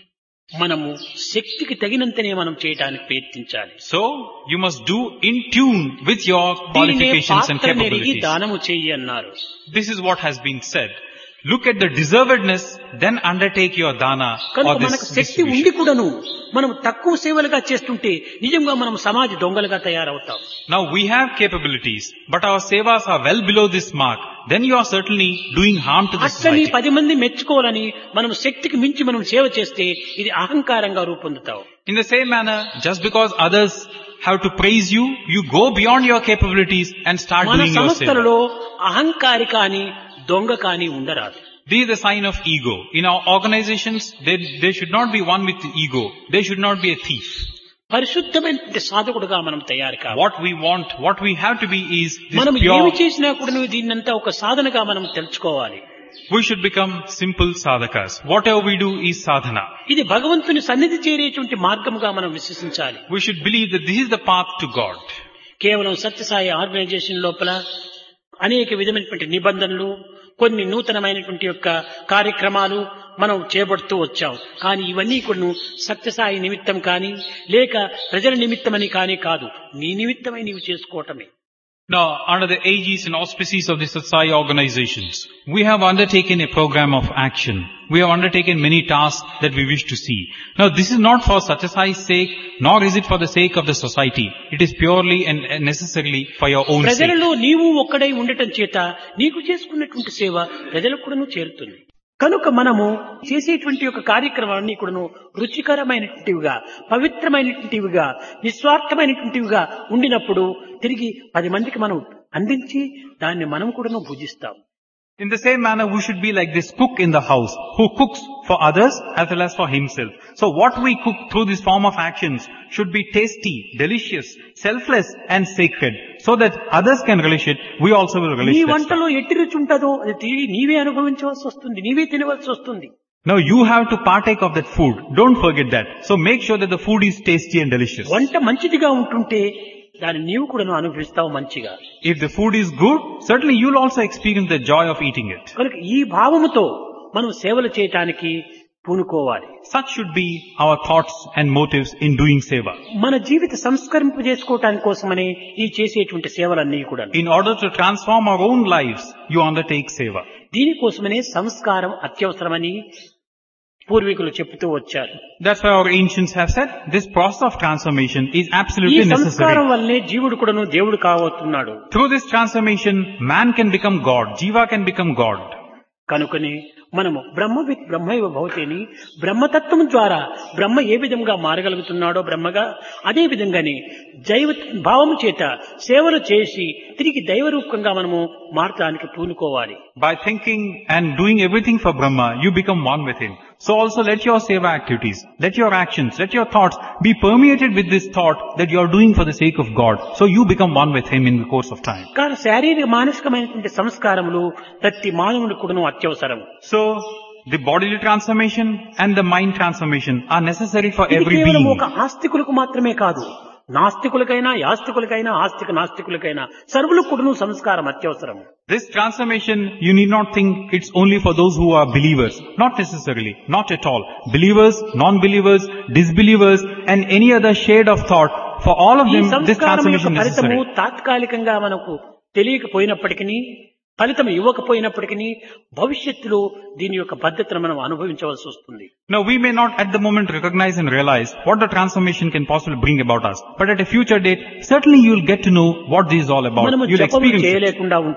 B: మనము శక్తికి తగినంతనే మనం చేయడానికి ప్రయత్నించాలి.
A: So, you must do in tune with your qualifications and capabilities.
B: దానము చెయ్యి అన్నారు.
A: This is what has been said. Look at the deservedness, then undertake your dana or this
B: మనకు శక్తి ఉండి
A: distribution.
B: కూడాను మనం తక్కువ సేవలుగా చేస్తుంటే నిజంగా మనం సమాజ దొంగలుగా తయారవుతాం.
A: Now we have capabilities, but our sevas are well below this mark. Then you are certainly doing harm to the
B: అట్లని
A: society.
B: పది మంది మెచ్చుకోవాలని మనం శక్తికి మించి మనం సేవ చేస్తే ఇది అహంకారంగా రూపొందుతావు.
A: In the same manner, just because others have to praise you, you go beyond your capabilities and start
B: మన
A: doing your seva.
B: సంస్థలలో అహంకారి కానీ దొంగ కానీ ఉండరాదు.
A: This is a sign of ego. In our organizations, there, there should not be one with ego. There should not be a thief.
B: పరిశుద్ధమైన సాధకుడుగా మనం తయారు కావాలి.
A: What we want, what we have to be is this
B: మనం
A: pure.
B: ఏమి చేసినా కూడా దీన్నంతా ఒక సాధనగా మనం తెలుసుకోవాలి.
A: We should become simple sadhakas. Whatever we do is sadhana.
B: ఇది భగవంతుని సన్నిధి చేరేటువంటి మార్గముగా మనం విశ్వసించాలి.
A: We should believe that this is the path to God.
B: కేవలం సత్యసాయి ఆర్గనైజేషన్ లోపల అనేక విధమైనటువంటి నిబంధనలు, కొన్ని నూతనమైనటువంటి యొక్క కార్యక్రమాలు మనం చేపడుతూ వచ్చాం. కానీ ఇవన్నీ కూడా సత్యసాయి నిమిత్తం కానీ లేక ప్రజల నిమిత్తమని కానీ కాదు, నీ నిమిత్తమై నీవు చేసుకోవటమే.
A: Now, under the aegis and auspices of the Satsai organizations, we have undertaken a program of action. We have undertaken many tasks that we wish to see. Now, this is not for Satyasai's sake, nor is it for the sake of the society. It is purely and necessarily for your own sake.
B: ప్రజలలో నీవు ఒక్కడై ఉండటం చేత నీకు చేసుకున్నటువంటి సేవ ప్రజలకు కూడాను చేరుతుంది. కనుక మనము చేసేటువంటి యొక్క కార్యక్రమాలన్నీ కూడాను రుచికరమైనటువంటివిగా, పవిత్రమైనటువంటివిగా, నిస్వార్థమైనటువంటివిగా ఉండినప్పుడు తిరిగి పది మందికి మనం అందించి దాన్ని మనం కూడాను భుజిస్తాం.
A: In the same manner, we should be like this cook in the house, who cooks for others as well as for himself. So what we cook through this form of actions should be tasty, delicious, selfless and sacred, so that others can relish it, we also will relish
B: నీ
A: that stuff.
B: వంటలో ఎట్టి రుచి ఉంటుందో అది తిరిగి నీవే అనుభవించవలసి వస్తుంది, నీవే తినవలసి వస్తుంది.
A: Now you have to partake of that food. Don't forget that. So make sure that the food is tasty and delicious.
B: వంట మంచిదిగా ఉంటుంటే దాన్ని నీవు కూడా అనుభవిస్తావు మంచిగా.
A: If the food is good, certainly you'll also experience the joy of eating it.
B: కనుక ఈ భావముతో మనం సేవలు చేయటానికి పూనుకోవాలి.
A: Such should be our thoughts and motives in doing seva.
B: మన జీవిత సంస్కరింప చేసుకోవటానికి కోసమనే ఈ చేసేటువంటి సేవలన్నీ కూడా.
A: In order to transform our own lives, you undertake seva.
B: దీనికోసమనే సంస్కారం అత్యవసరమని పూర్వీకులు చెప్తూ వచ్చారు.
A: That's why our ancients have said this process of transformation is
B: ఈ
A: absolutely
B: సంస్కారం
A: necessary.
B: వల్లనే జీవుడు కూడాను దేవుడు కావస్తున్నాడు.
A: Through this transformation, man can become God. Jiva can become God.
B: కనుకనే మనము బ్రహ్మవిత్ బ్రహ్మైవ భవతేని బ్రహ్మతత్వం ద్వారా బ్రహ్మ ఏ విధంగా మారగలుగుతున్నాడో బ్రహ్మగా, అదే విధంగానే జైవ భావము చేత సేవలు చేసి తిరిగి దైవరూపంగా మనము మారటానికి పూనుకోవాలి.
A: By thinking and doing everything for Brahma, you become one with him. So also let your seva activities, let your actions, let your thoughts be permeated with this thought that you are doing for the sake of God. So you become one with him in the course of time.
B: కానీ శారీరక మానసికమైనటువంటి సంస్కారములు ప్రతి మానవునికి కూడాను అత్యవసరం.
A: So the bodily transformation and the mind transformation are necessary for
B: ఇది
A: every
B: కేవలం
A: being.
B: ఒక ఆస్తికులకు మాత్రమే కాదు, నాస్తికులకైనా యాస్తికులకైనా ఆస్తిక నాస్తికులకైనా సర్వులకు కూడాను సంస్కారం అత్యవసరం.
A: This transformation, you need not think it's only for those who are believers. Not necessarily. Not at all. Believers, non-believers, disbelievers and any other shade of thought, for all of
B: ఈ
A: them, this
B: సంస్కారం యొక్క
A: transformation is
B: ఫలితము
A: necessary.
B: తాత్కాలికంగా మనకు తెలియకపోయినప్పటికీ, ఫలితం ఇవ్వకపోయినప్పటికీ భవిష్యత్తులో దీని యొక్క పద్ధతిని మనం అనుభవించవలసి వస్తుంది.
A: Now we may not at the moment recognize and realize what the transformation can possibly bring about us. But at a future date, certainly you will get to know what this is all about.
B: మనము
A: You'll
B: జపము
A: experience it.
B: చేయలేకుండా ఉంటాం,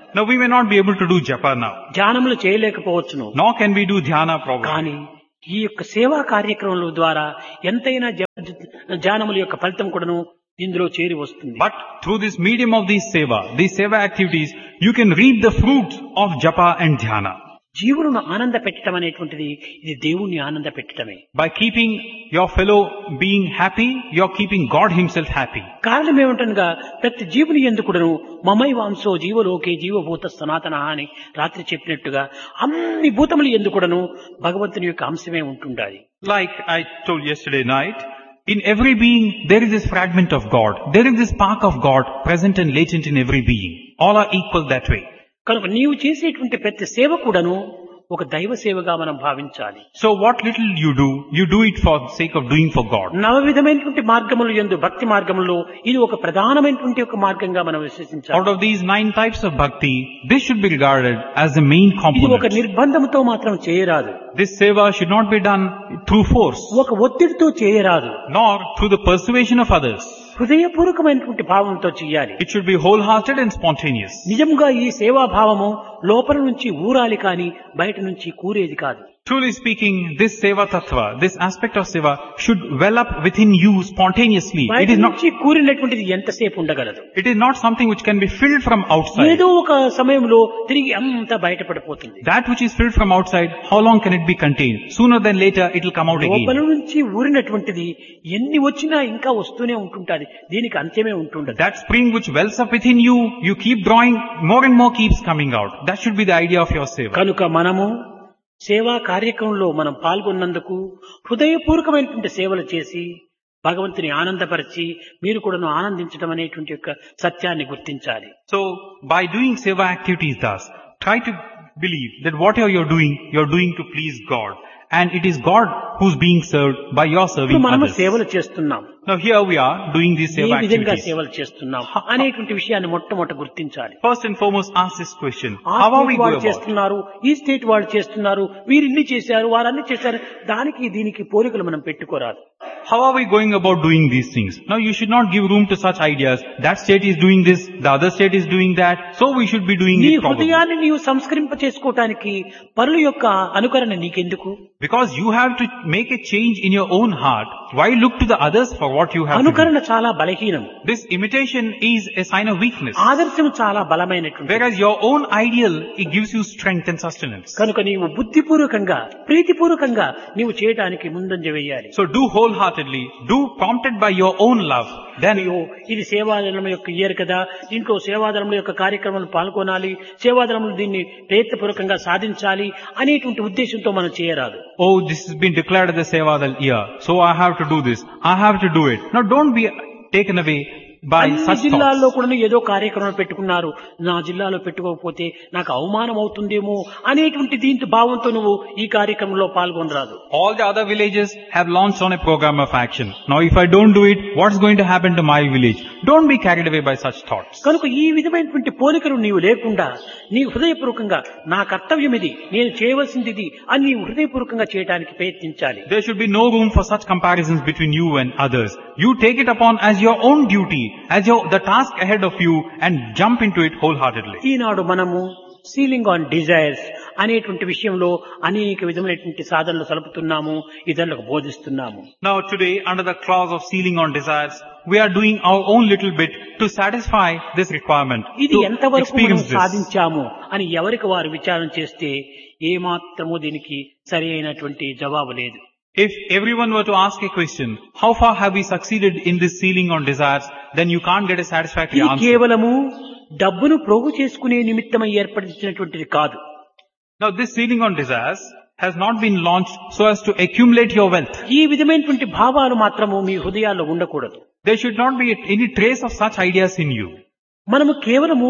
A: Now we may not be able to do japa now.
B: ధ్యానములు చేయలేకపోవచ్చును.
A: Nor can we do dhyana probably.
B: కానీ ఈ యొక్క సేవా కార్యక్రమాల ద్వారా ఎంతైనా జప- ధ్యానముల యొక్క ఫలితం కూడాను ఇందులో చేరి వస్తుంది.
A: But through this medium of these seva, these seva activities, you can reap the fruits of japa and dhyana.
B: జీవులను ఆనంద పెట్టడం అనేటువంటిది ఇది దేవుణ్ణి ఆనంద పెట్టడమే.
A: By keeping your fellow being happy, you are keeping God himself happy.
B: కారణం ఏమిటనగా ప్రతి జీవుని ఎందుకుడను మమై వాంసో జీవలోకే జీవభూత సనాతన అని రాత్రి చెప్పినట్టుగా అన్ని భూతములు ఎందుకుడను భగవంతుని యొక్క అంశమే ఉంటుండాలి.
A: Like I told yesterday night, in every being there is this fragment of God. There is this spark of God present and latent in every being. All are equal that way.
B: కనుక నీవు చేసేటువంటి ప్రతి సేవ కూడాను ఒక దైవ సేవగా మనం భావించాలి.
A: So what little you do, you do it for the sake of doing for God.
B: నవ విధమైనటువంటి మార్గములు యందు భక్తి మార్గములో ఇది ఒక ప్రధానమైనటువంటి ఒక మార్గంగా మనం విశ్వసించాలి.
A: Out of these nine types of bhakti, this should be regarded as the main
B: ఇది ఒక
A: component.
B: నిర్బంధముతో మాత్రం చేయరాదు,
A: This seva should not be done through force,
B: ఒక ఒత్తిడితో చేయరాదు,
A: nor through the persuasion of others.
B: హృదయపూర్వకమైనటువంటి భావంతో చేయాలి.
A: It should be wholehearted and spontaneous.
B: నిజంగా ఈ సేవా భావము లోపల నుంచి ఊరాలి కాని బయట నుంచి కూరేది కాదు.
A: Truly speaking, this seva tattva, this aspect of seva should well up within you spontaneously. It
B: బయట
A: is not,
B: నుంచి కూరినటువంటిది ఎంతసేపు ఉండగలదు?
A: it is not something which can be filled from outside.
B: ఏదో ఒక సమయంలో తిరిగి అంతా బయటపడిపోతుంది.
A: That which is filled from outside, how long can it be contained? Sooner than later, it will come out
B: లోపల
A: again.
B: నుంచి ఊరినటువంటిది ఎన్ని వచ్చినా ఇంకా వస్తూనే ఉంటుంటాది, దీనికి అంత్యమే ఉంటుండదు.
A: That spring which wells up within you, you keep drawing, more and more keeps coming out. That should be the idea of your seva.
B: కనుక మనము సేవా కార్యక్రమంలో మనం పాల్గొన్నందుకు హృదయపూర్వకమైనటువంటి సేవలు చేసి భగవంతుని ఆనందపరిచి మీరు కూడాను ఆనందించడం అనేటువంటి యొక్క సత్యాన్ని గుర్తించాలి.
A: So, by doing seva activities thus, try to believe that whatever you're doing, you're doing to please God. And it is God who's being served by your
B: ఇప్పుడు
A: serving
B: మనము
A: others.
B: సేవలు చేస్తున్నాం,
A: Now here we are doing these
B: A
A: seva
B: విధంగా
A: activities.
B: సేవలు చేస్తున్నాం అనేటువంటి విషయాన్ని మొట్టమొదట గుర్తించాలి.
A: First and foremost, ask this question.
B: ఆ
A: How are we
B: స్టేట్ వాళ్ళు
A: going about?
B: చేస్తున్నారు, ఈ స్టేట్ వాళ్ళు చేస్తున్నారు, వీరు ఇన్ని చేశారు, వారు అన్ని చేశారు, దానికి దీనికి పోలికలు మనం పెట్టుకోరాదు.
A: How are we going about doing these things? Now you should not give room to such ideas. That state is doing this, the other state is doing that, so we should be doing
B: నీ
A: it probably.
B: హృదయాన్ని నీవు సంస్కరింప చేసుకోవటానికి పరుల యొక్క అనుకరణ నీకెందుకు?
A: Because you have to make a change in your own heart. Why look to the others for what you have to do?
B: అనుకరణ చాలా బలహీనం,
A: This imitation is a sign of weakness.
B: ఆదర్శం చాలా బలమైనటువంటి.
A: Whereas your own ideal, it gives you strength and sustenance.
B: కనుక నీవు బుద్ధిపూర్వకంగా ప్రీతిపూర్వకంగా నీవు చేయడానికి ముందంజ వేయాలి.
A: So do wholeheartedly, do prompted by your own love. Then
B: అయ్యో, ఇది సేవాదళం యొక్క ఇయర్ కదా, దీంట్లో సేవాదళం యొక్క కార్యక్రమాలు పాల్గొనాలి, సేవాదళములు దీన్ని ప్రయత్నపూర్వకంగా సాధించాలి అనేటువంటి ఉద్దేశంతో మనం చేయరాదు.
A: oh, this has been declared as a Sevadal year, so I have to do this, I have to do it. Now don't be taken away by
B: అన్ని
A: such
B: జిల్లాల్లో
A: thoughts.
B: కూడా ఏదో కార్యక్రమం పెట్టుకున్నారు, నా జిల్లాలో పెట్టుకోకపోతే నాకు అవమానం అవుతుందేమో అనేటువంటి దీంతో భావంతో నువ్వు ఈ కార్యక్రమంలో పాల్గొనరాదు.
A: All the other villages have launched on a program of action. Now if I don't do it, what's going to happen to my village? Don't be carried away by such thoughts.
B: కనుక ఈ విధమైనటువంటి పోలికలు నీవు లేకుండా నీ హృదయపూర్వకంగా నా కర్తవ్యం ఇది, నేను చేయవలసింది ఇది అని నీవు హృదయపూర్వకంగా చేయడానికి ప్రయత్నించాలి.
A: There should be no room for such comparisons between you and others. You take it upon as your own duty, as your, the task ahead of you, and jump into it wholeheartedly.
B: ఈనాడు మనము ceiling on desires అనేటువంటి విషయంలో అనేక విధమైనటువంటి సాధనలు సలుపుతున్నాము, ఇతరులకు బోధిస్తున్నాము.
A: Now today, under the clause of sealing on desires, we are doing our own little bit to satisfy this requirement,
B: ఇది
A: to
B: ఎంతవరకు మనం
A: experience this.
B: సాధించాము అని ఎవరికి వారు విచారణ చేస్తే ఏమాత్రము దీనికి సరి అయినటువంటి జవాబు లేదు.
A: If everyone were to ask a question, how far have we succeeded in this sealing on desires, then you can't get a satisfactory
B: ఇది
A: answer.
B: కేవలము డబ్బును ప్రోగు చేసుకునే నిమిత్తమై ఏర్పరిచినటువంటిది కాదు.
A: Now this sealing on desires has not been launched so as to accumulate your wealth.
B: ఈ విధమైనటువంటి భావాలు మాత్రము మీ హృదయాల్లో ఉండకూడదు.
A: There should not be any trace of such ideas in you.
B: మనము కేవలము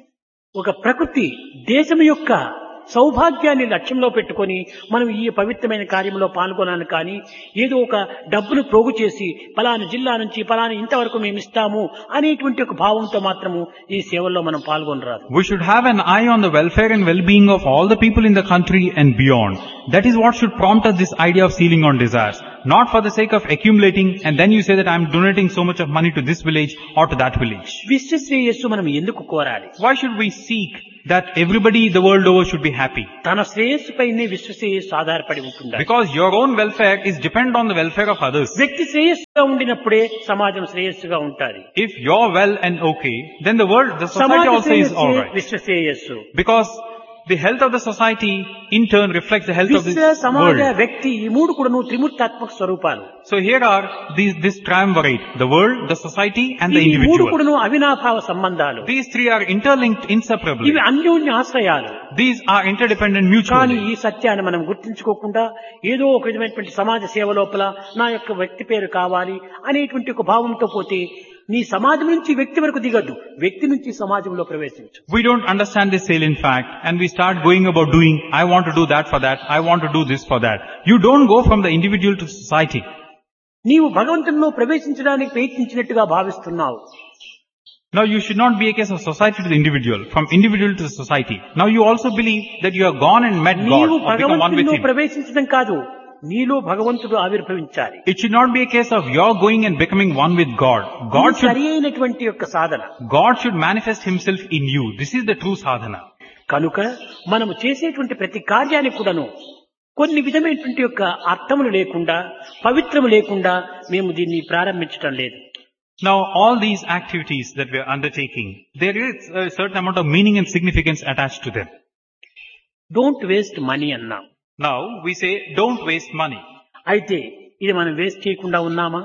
B: ఒక ప్రకృతి దేశం యొక్క సౌభాగ్యాన్ని లక్ష్యంలో పెట్టుకొని మనం ఈ పవిత్రమైన కార్యంలో పాల్గొనాలి కానీ ఏదో ఒక డబ్బును ప్రోగు చేసి పలాని జిల్లా నుంచి పలాని ఇంతవరకు మేము ఇస్తాము అనేటువంటి ఒక భావంతో మాత్రము ఈ సేవల్లో మనం పాల్గొనరాదు.
A: We should have an eye on the welfare and well-being of all the people in the country and beyond. That is what should prompt us this idea of sealing on desires. not for the sake of accumulating, and then you say that I'm donating so much of money to this village or to that village.
B: విశ్వ శ్రేయస్సు మనం ఎందుకు కోరాలి?
A: Why should we seek that everybody the world over should be happy?
B: తన శ్రేయస్సుపైనే విశ్వ శ్రేయస్సు ఆధారపడి ఉంటుంది.
A: Because your own welfare is dependent on the welfare of others.
B: వ్యక్తి శ్రేయస్సుగా ఉండినప్పుడే సమాజం శ్రేయస్సుగా ఉంటుంది.
A: If you're well and okay, then the world, the society
B: సమాజ
A: also is
B: శ్రేయస్సే
A: alright.
B: విశ్వ శ్రేయస్సు.
A: Because the health of the society in turn reflects the health of the
B: విశ్వ సమాజ
A: world.
B: వ్యక్తి ఈ మూడు కూడాను త్రిమూర్తాత్మక స్వరూపాలు.
A: So here are these, this triumvirate, the world, the society and the
B: ఈ మూడు
A: individual.
B: కూడాను అవినాభావ సంబంధాలు.
A: These three are interlinked inseparably.
B: ఇవి అన్యోన్య ఆశ్రయాలు.
A: These are interdependent
B: కానీ
A: mutually.
B: ఈ సత్యాన్ని మనం గుర్తించుకోకుండా ఏదో ఒక విధమైనటువంటి సమాజ సేవ లోపల నా యొక్క వ్యక్తి పేరు కావాలి అనేటువంటి ఒక భావంతో పోతే నీ సమాజం నుంచి వ్యక్తి వరకు దిగద్దు, వ్యక్తి నుంచి సమాజంలో ప్రవేశించు.
A: We don't understand this salient fact and we start going about doing, I want to do that for that, I want to do this for that. You don't go from the individual to society.
B: నీవు భగవంతునిలో ప్రవేశించడానికి ప్రయత్నించినట్టుగా భావిస్తున్నావు.
A: Now you should not be a case of society to the individual, from individual to the society. Now you also believe that you have gone and met God
B: నీవు
A: or become one with
B: భగవంతునిలో
A: Him.
B: ప్రవేశించడం కాదు, నీలో భగవంతుడు ఆవిర్భవించాలి.
A: It should not be a case of your going and becoming one with God. God
B: ఇది
A: should,
B: సరి అయినటువంటి యొక్క సాధన.
A: God should manifest Himself in you. This is the true sadhana.
B: కనుక మనము చేసేటువంటి ప్రతి కార్యానికి కూడాను కొన్ని విధమైనటువంటి యొక్క అర్థములు లేకుండా, పవిత్రము లేకుండా మేము దీన్ని ప్రారంభించటం లేదు.
A: Now all these activities that we are undertaking, there is a certain amount of meaning and significance attached to them.
B: Don't waste money అన్నాం.
A: Now we say, don't waste money.
B: అయితే ఇది మనం వేస్ట్ చేయకుండా ఉన్నామా?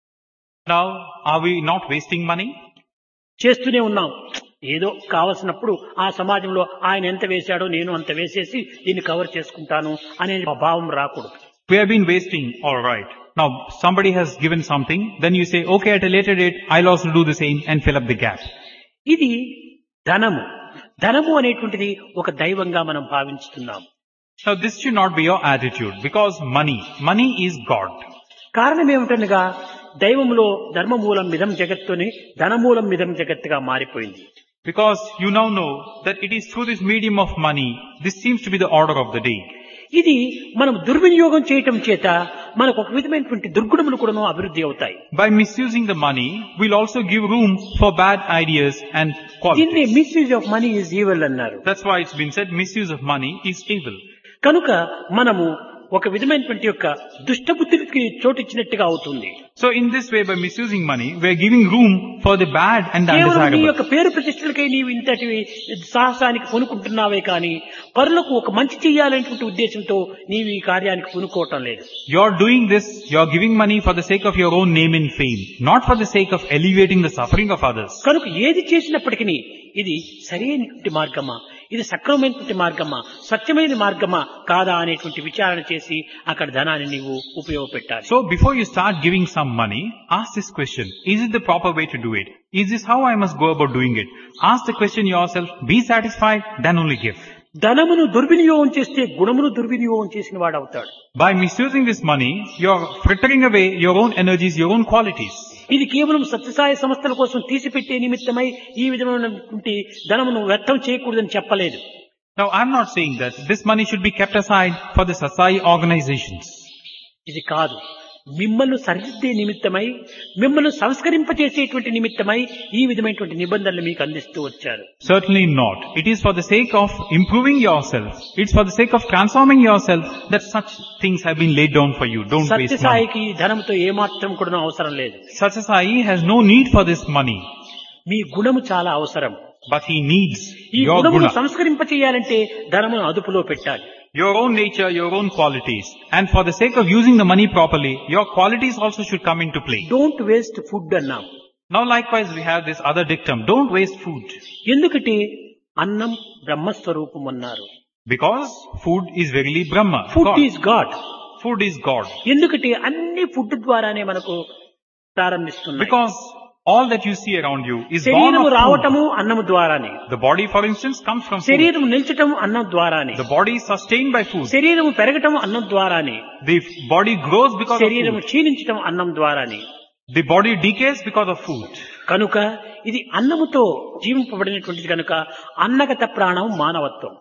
A: Now, are we not wasting money?
B: చేస్తూనే ఉన్నాం. ఏదో కావలసినప్పుడు ఆ సమాజంలో ఆయన ఎంత వేశాడో నేను అంత వేసేసి దీన్ని కవర్ చేసుకుంటాను అనే భావం రాకూడదు.
A: We have been wasting, alright. Now somebody has given something, then you say, okay, at a later date, I'll also do the same and fill up the gap.
B: ఇది ధనము. ధనము అనేటువంటిది ఒక దైవంగా మనం భావించుతున్నాం.
A: Now this should not be your attitude, because money, money is God.
B: కారణం ఏమిటనగా దైవములో ధర్మమూలం మిదం జగత్తుని ధనమూలం మిదం జగత్తుగా మారిపోయింది.
A: Because you now know that it is through this medium of money, this seems to be the order of the day.
B: ఇది మనం దుర్వినియోగం చేయటం చేత మనకు ఒక విధమైనటువంటి దుర్గుణములు కూడా అభివృద్ధి అవుతాయి.
A: By misusing the money, we'll also give room for bad ideas and
B: దీన్ని
A: qualities.
B: Misuse of money is evil అన్నారు.
A: That's why it's been said, misuse of money is evil.
B: కనుక మనము ఒక విధమైనటువంటి యొక్క దుష్టబుద్ధికి చోటిచ్చినట్టుగా అవుతుంది.
A: So in this way, by misusing money, we're giving room for the bad and the
B: కేవలం నీ
A: undesirable.
B: యొక్క పేరు ప్రతిష్టలకై నీవు ఇంతటి సాహసానికి పూనుకుంటున్నావే కానీ పరులకు ఒక మంచి చేయాలనేటువంటి ఉద్దేశంతో నీవు ఈ కార్యానికి పూనుకోవటం లేదు.
A: You're doing this, you're giving money for the sake of your own name and fame, not for the sake of alleviating the suffering of others.
B: కనుక ఏది చేసినప్పటికీ ఇది సరైనటువంటి మార్గమా, ఇది సక్రమమైనటువంటి మార్గమా, సత్యమైన మార్గమా కాదా అనేటువంటి విచారణ చేసి అక్కడ ధనాన్ని నీవు ఉపయోగపెట్టాలి.
A: So before you start giving some money, ask this question, is it the proper way to do it? Is this how I must go about doing it? Ask the question yourself, be satisfied, then only give.
B: ధనమును దుర్వినియోగం చేస్తే గుణమును దుర్వినియోగం చేసిన వాడు అవుతాడు.
A: By misusing this money, you're frittering away your own energies, your own qualities.
B: ఇది కేవలం సత్యసాయ సంస్థల కోసం తీసిపెట్టే నిమిత్తమై ఈ విధమైనటువంటి ధనమును వ్యర్థం చేయకూడదని చెప్పలేదు.
A: Now I'm not saying that this money should be kept aside for the Satsai organizations.
B: ఇది కాదు, మిమ్మల్ని సరిదిద్దే నిమిత్తమై మిమ్మల్ని సంస్కరింపచేసేటువంటి నిమిత్తమై ఈ విధమైనటువంటి నిబంధనలు మీకు అందిస్తూ వచ్చారు.
A: Certainly not. It is for the sake of improving yourself. It's for the sake of transforming yourself that such things have been laid down for you. Don't waste money.
B: సత్యసాయికి ధనంతో ఏమాత్రం కూడా అవసరం లేదు.
A: Satsai has no need for this money,
B: మీ గుణము చాలా అవసరం.
A: but he needs
B: ఈ
A: your
B: గుణమును
A: guna,
B: సంస్కరింపచేయాలంటే ధనమును అదుపులో పెట్టాలి.
A: your own nature, your own qualities. And for the sake of using the money properly, your qualities also should come into play.
B: Don't waste food అన్నాం.
A: Now likewise we have this other dictum, don't waste food.
B: ఎందుకంటే అన్నం బ్రహ్మస్వరూపం అన్నారు.
A: Because food is verily Brahma,
B: food
A: God.
B: Is God.
A: Food is God.
B: ఎందుకంటే అన్ని food ద్వారానే మనకు ప్రారంభిస్తున్నాయి.
A: Because all that you see around you is born
B: శరీరము
A: of food.
B: రావటము అన్నము ద్వారానే,
A: The body, for instance, comes from food.
B: శరీరం నిల్చటం అన్నం ద్వారానే,
A: The body is sustained by food.
B: శరీరము పెరగటం అన్నం ద్వారానే,
A: The body grows because of
B: శరీరము
A: food.
B: క్షీణించటం అన్నం ద్వారానే.
A: The body decays because of food.
B: కనుక ఇది అన్నముతో జీవింపబడినటువంటిది కనుక అన్నగత ప్రాణం మానవత్వం.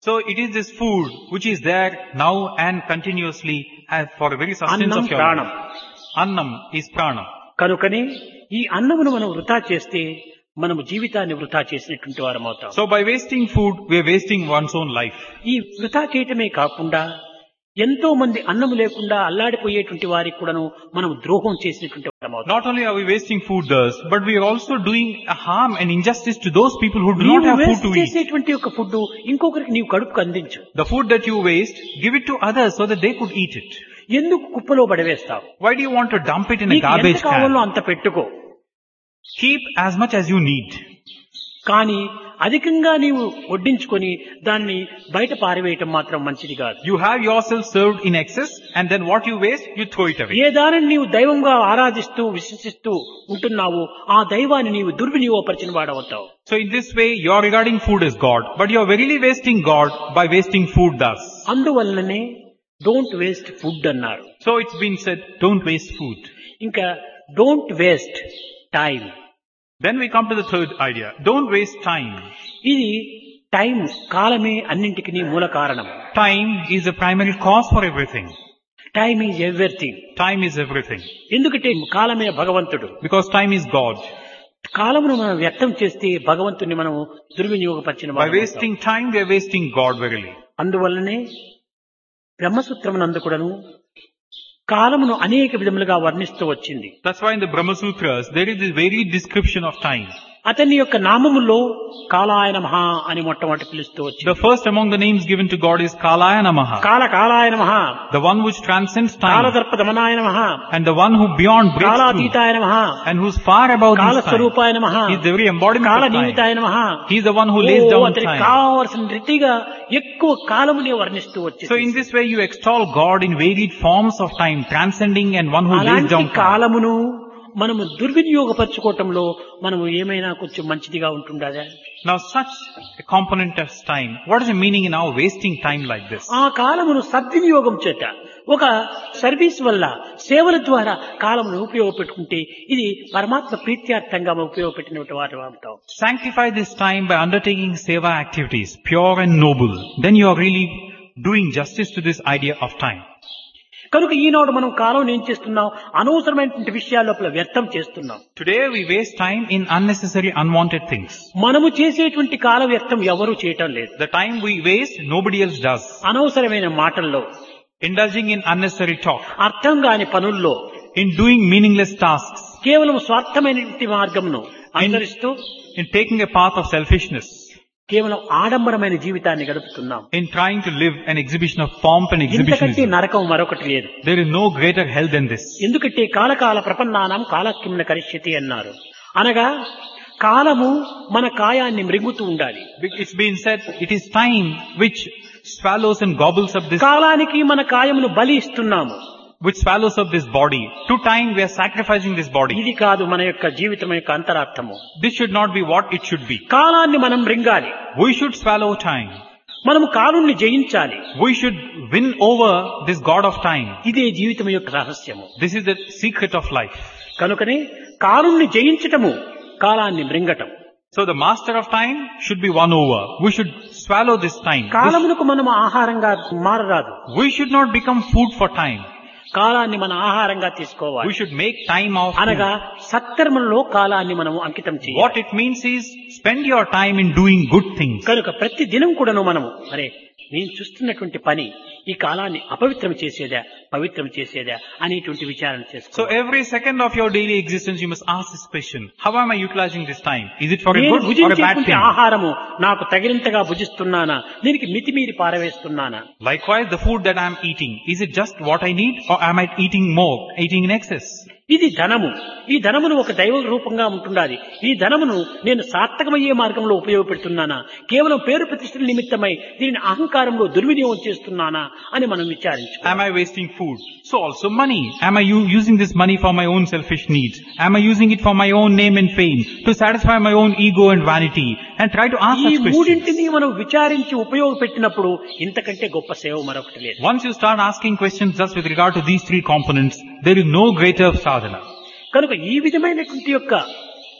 A: So it is this food which is there now and continuously as for a very sustenance
B: అన్నం
A: of your
B: ప్రాణం.
A: life. Annam is prana.
B: కనుకనే ఈ అన్నమును మనం వృథా చేస్తే మనము జీవితాన్ని వృథా చేసినటువంటి వారం అవుతాం.
A: So by wasting food, we are wasting one's own life.
B: ఈ వృథా చేయటమే కాకుండా ఎంతో మంది అన్నము లేకుండా అల్లాడిపోయేటువంటి వారికి కూడాను మనం ద్రోహం చేసినటువంటి వారం అవుతాం.
A: Not only are we wasting food thus, but we are also doing a harm and injustice to those people who do not
B: నీవు
A: have food
B: waste
A: to eat.
B: చేసేటువంటి ఒక ఫుడ్ ఇంకొకరికి నీవు కడుపుకు అందించు.
A: The food that you waste, give it to others so that they could eat it.
B: ఎందుకు కుప్పలో పడవేస్తావు?
A: Why do you want to dump it in a
B: నీకు ఎంత
A: garbage
B: కావాలో
A: can?
B: అంత పెట్టుకో.
A: Keep as much as you need.
B: కానీ అధికంగా నీవు వడ్డించుకొని దాన్ని బయట పారవేయటం మాత్రం మంచిది కాదు.
A: You have yourself served in excess and then what you waste, you throw it away.
B: ఏ దానిని నీవు దైవంగా ఆరాధిస్తూ విశ్వసిస్తూ ఉంటున్నావో ఆ దైవాన్ని నీవు దుర్వినియోగపరిచిన వాడవుతావు.
A: So in this way, you are regarding food as God, but you are verily wasting God by wasting food thus.
B: అందువల్లనే don't waste food అన్నారు.
A: So it's been said, don't waste food.
B: ఇంకా don't waste time.
A: Then we come to the third idea. Don't waste time.
B: ఇది time కాలమే అన్నింటికి మూల కారణం.
A: Time is the primary cause for everything.
B: Time is everything.
A: Time is everything.
B: ఎందుకంటే కాలమే భగవంతుడు.
A: Because time is God.
B: కాలమును మనం వ్యర్థం చేస్తే భగవంతుని మనం దుర్వినియోగపరిచిన
A: By
B: వారమవుతాం.
A: wasting time, we are wasting God verily.
B: అందువల్లనే బ్రహ్మసూత్రమునందు కూడాను కాలమును అనేక విధములుగా వర్ణిస్తూ వచ్చింది.
A: That's why in the Brahma Sutras, there is this varied description of time.
B: అతని యొక్క నామములో కాలాయ నమః అని మొట్టమొదటి పిలుస్తూ వచ్చింది.
A: The first among the names given to God is Kalaya Namaha,
B: కాల కాలాయ నమః,
A: the one which transcends time,
B: కాలదర్ప దమనాయ నమః,
A: and the one who beyond breaks through,
B: కాలాతీతాయ నమః,
A: and who's far above
B: కాల
A: this time.
B: స్వరూపాయ నమః,
A: He is the very embodiment
B: కాల
A: of time.
B: నిమితాయ నమః.
A: He is the one who lays down
B: అతనికి
A: time.
B: కావలసిన రీతిగా ఎక్కువ కాలమునే వర్ణిస్తూ
A: So
B: వచ్చింది.
A: in this way you extol God in varied forms of time, transcending and one who lays
B: అలాంటి
A: down time.
B: కాలమును మనము దుర్వినియోగపరచుకోవటంలో మనము ఏమైనా కొంచెం మంచిదిగా ఉంటుండదా?
A: Now such a component of time, what is the meaning in our wasting time like this?
B: ఆ కాలమును సద్వినియోగం చేత ఒక సర్వీస్ వల్ల సేవల ద్వారా కాలమును ఉపయోగపెట్టుకుంటే ఇది పరమాత్మ ప్రీత్యార్థంగా ఉపయోగపెట్టినటువంటి వాటి ఉంటాం.
A: Sanctify this time by undertaking seva activities, pure and noble. Then you are really doing justice to this idea of time.
B: కనుక ఈనాడు మనం కాలం ఏం చేస్తున్నాం? అనవసరమైనటువంటి విషయాల లోపల వ్యర్థం చేస్తున్నాం.
A: Today we waste time in unnecessary, unwanted things.
B: మనము చేసేటువంటి కాల వ్యర్థం ఎవరూ చేయటం లేదు.
A: The time we waste, nobody else does.
B: అనవసరమైన మాటల్లో,
A: Indulging in unnecessary talk,
B: అర్థం కాని పనుల్లో,
A: in doing meaningless tasks,
B: కేవలం స్వార్థమైనటువంటి మార్గమును అనుసరిస్తూ,
A: in taking a path of selfishness,
B: కేవలం ఆడంబరమైన జీవితాన్ని గడుపుతున్నాం.
A: in trying to live an exhibition of pomp and
B: ఇంతకంటే
A: exhibitionism.
B: నరకం మరొకటి లేదు.
A: There is no greater hell than this.
B: ఎందుకంటే కాలకాల ప్రపన్నానం కాలకిమ్న కరిష్యతి అన్నారు. అనగా కాలము మన కాయాన్ని మృంగుతూ ఉండాలి.
A: It's been said, it is time which swallows and gobbles up this,
B: కాలానికి మన కాయమును బలి ఇస్తున్నాము.
A: which swallows up this body. To time we are sacrificing this body.
B: ఇది కాదు మన యొక్క జీవితం యొక్క అంతరార్థము.
A: This should not be what it should be.
B: కాలాన్ని మనం మృంగాలి.
A: We should swallow time.
B: మనము కాలుని జయించాలి.
A: We should win over this god of time.
B: ఇదే జీవితం యొక్క రహస్యము.
A: This is the secret of life.
B: కనుకనే కాలుని జయించటము, కాలాన్ని మృంగటం.
A: So the master of time should be won over. We should swallow this time. This-
B: కాలమునకు మనము ఆహారంగా మారరాదు.
A: we should not become food for time.
B: కాలాన్ని మన ఆహారంగా
A: We
B: తీసుకోవాలి.
A: should make time our
B: అనగా
A: food.
B: సత్కర్మల్లో కాలాన్ని మనము అంకితం చేయాలి.
A: What it means is spend your time in doing good things.
B: కనుక ప్రతి దినం కూడాను మనము అరే నేను చూస్తున్నటువంటి పని ఈ కాలాన్ని అపవిత్రం చేసేదా పవిత్రం చేసేదా అనేటువంటి విచారణ
A: So
B: చేసుకో.
A: every second of your daily existence you must ask this question. How am I utilizing this time? Is it for a
B: నేను
A: good or a bad
B: భుజించేటువంటి
A: thing?
B: ఆహారము నాకు తగినంతగా భుజిస్తున్నానా, దీనికి మితిమీరి పారవేస్తున్నానా?
A: Likewise, the food that I am eating, is it just what I need or am I eating more, eating in excess?
B: ఇది ధనము. ఈ ధనమును ఒక దైవ రూపంగా ఉంటుండాలి. ఈ ధనమును నేను సార్థకమయ్యే మార్గంలో ఉపయోగపెడుతున్నానా, కేవలం పేరు ప్రతిష్టల నిమిత్తమై దీనిని అహంకారంలో దుర్వినియోగం చేస్తున్నానా అని మనం విచారించు.
A: Am I wasting food? So also money. Am I u- using this money for my own selfish needs? Am I using it for my own name and fame, to satisfy my own ego and vanity? And try to ask
B: ఈ
A: such questions.
B: మూడింటిని మనం విచారించి ఉపయోగపెట్టినప్పుడు ఇంతకంటే గొప్ప సేవ మరొకటి లేదు.
A: Once you start asking questions just with regard to these three components, there is no greater sadhana.
B: కనుక ఈ విధమైనటువంటి యొక్క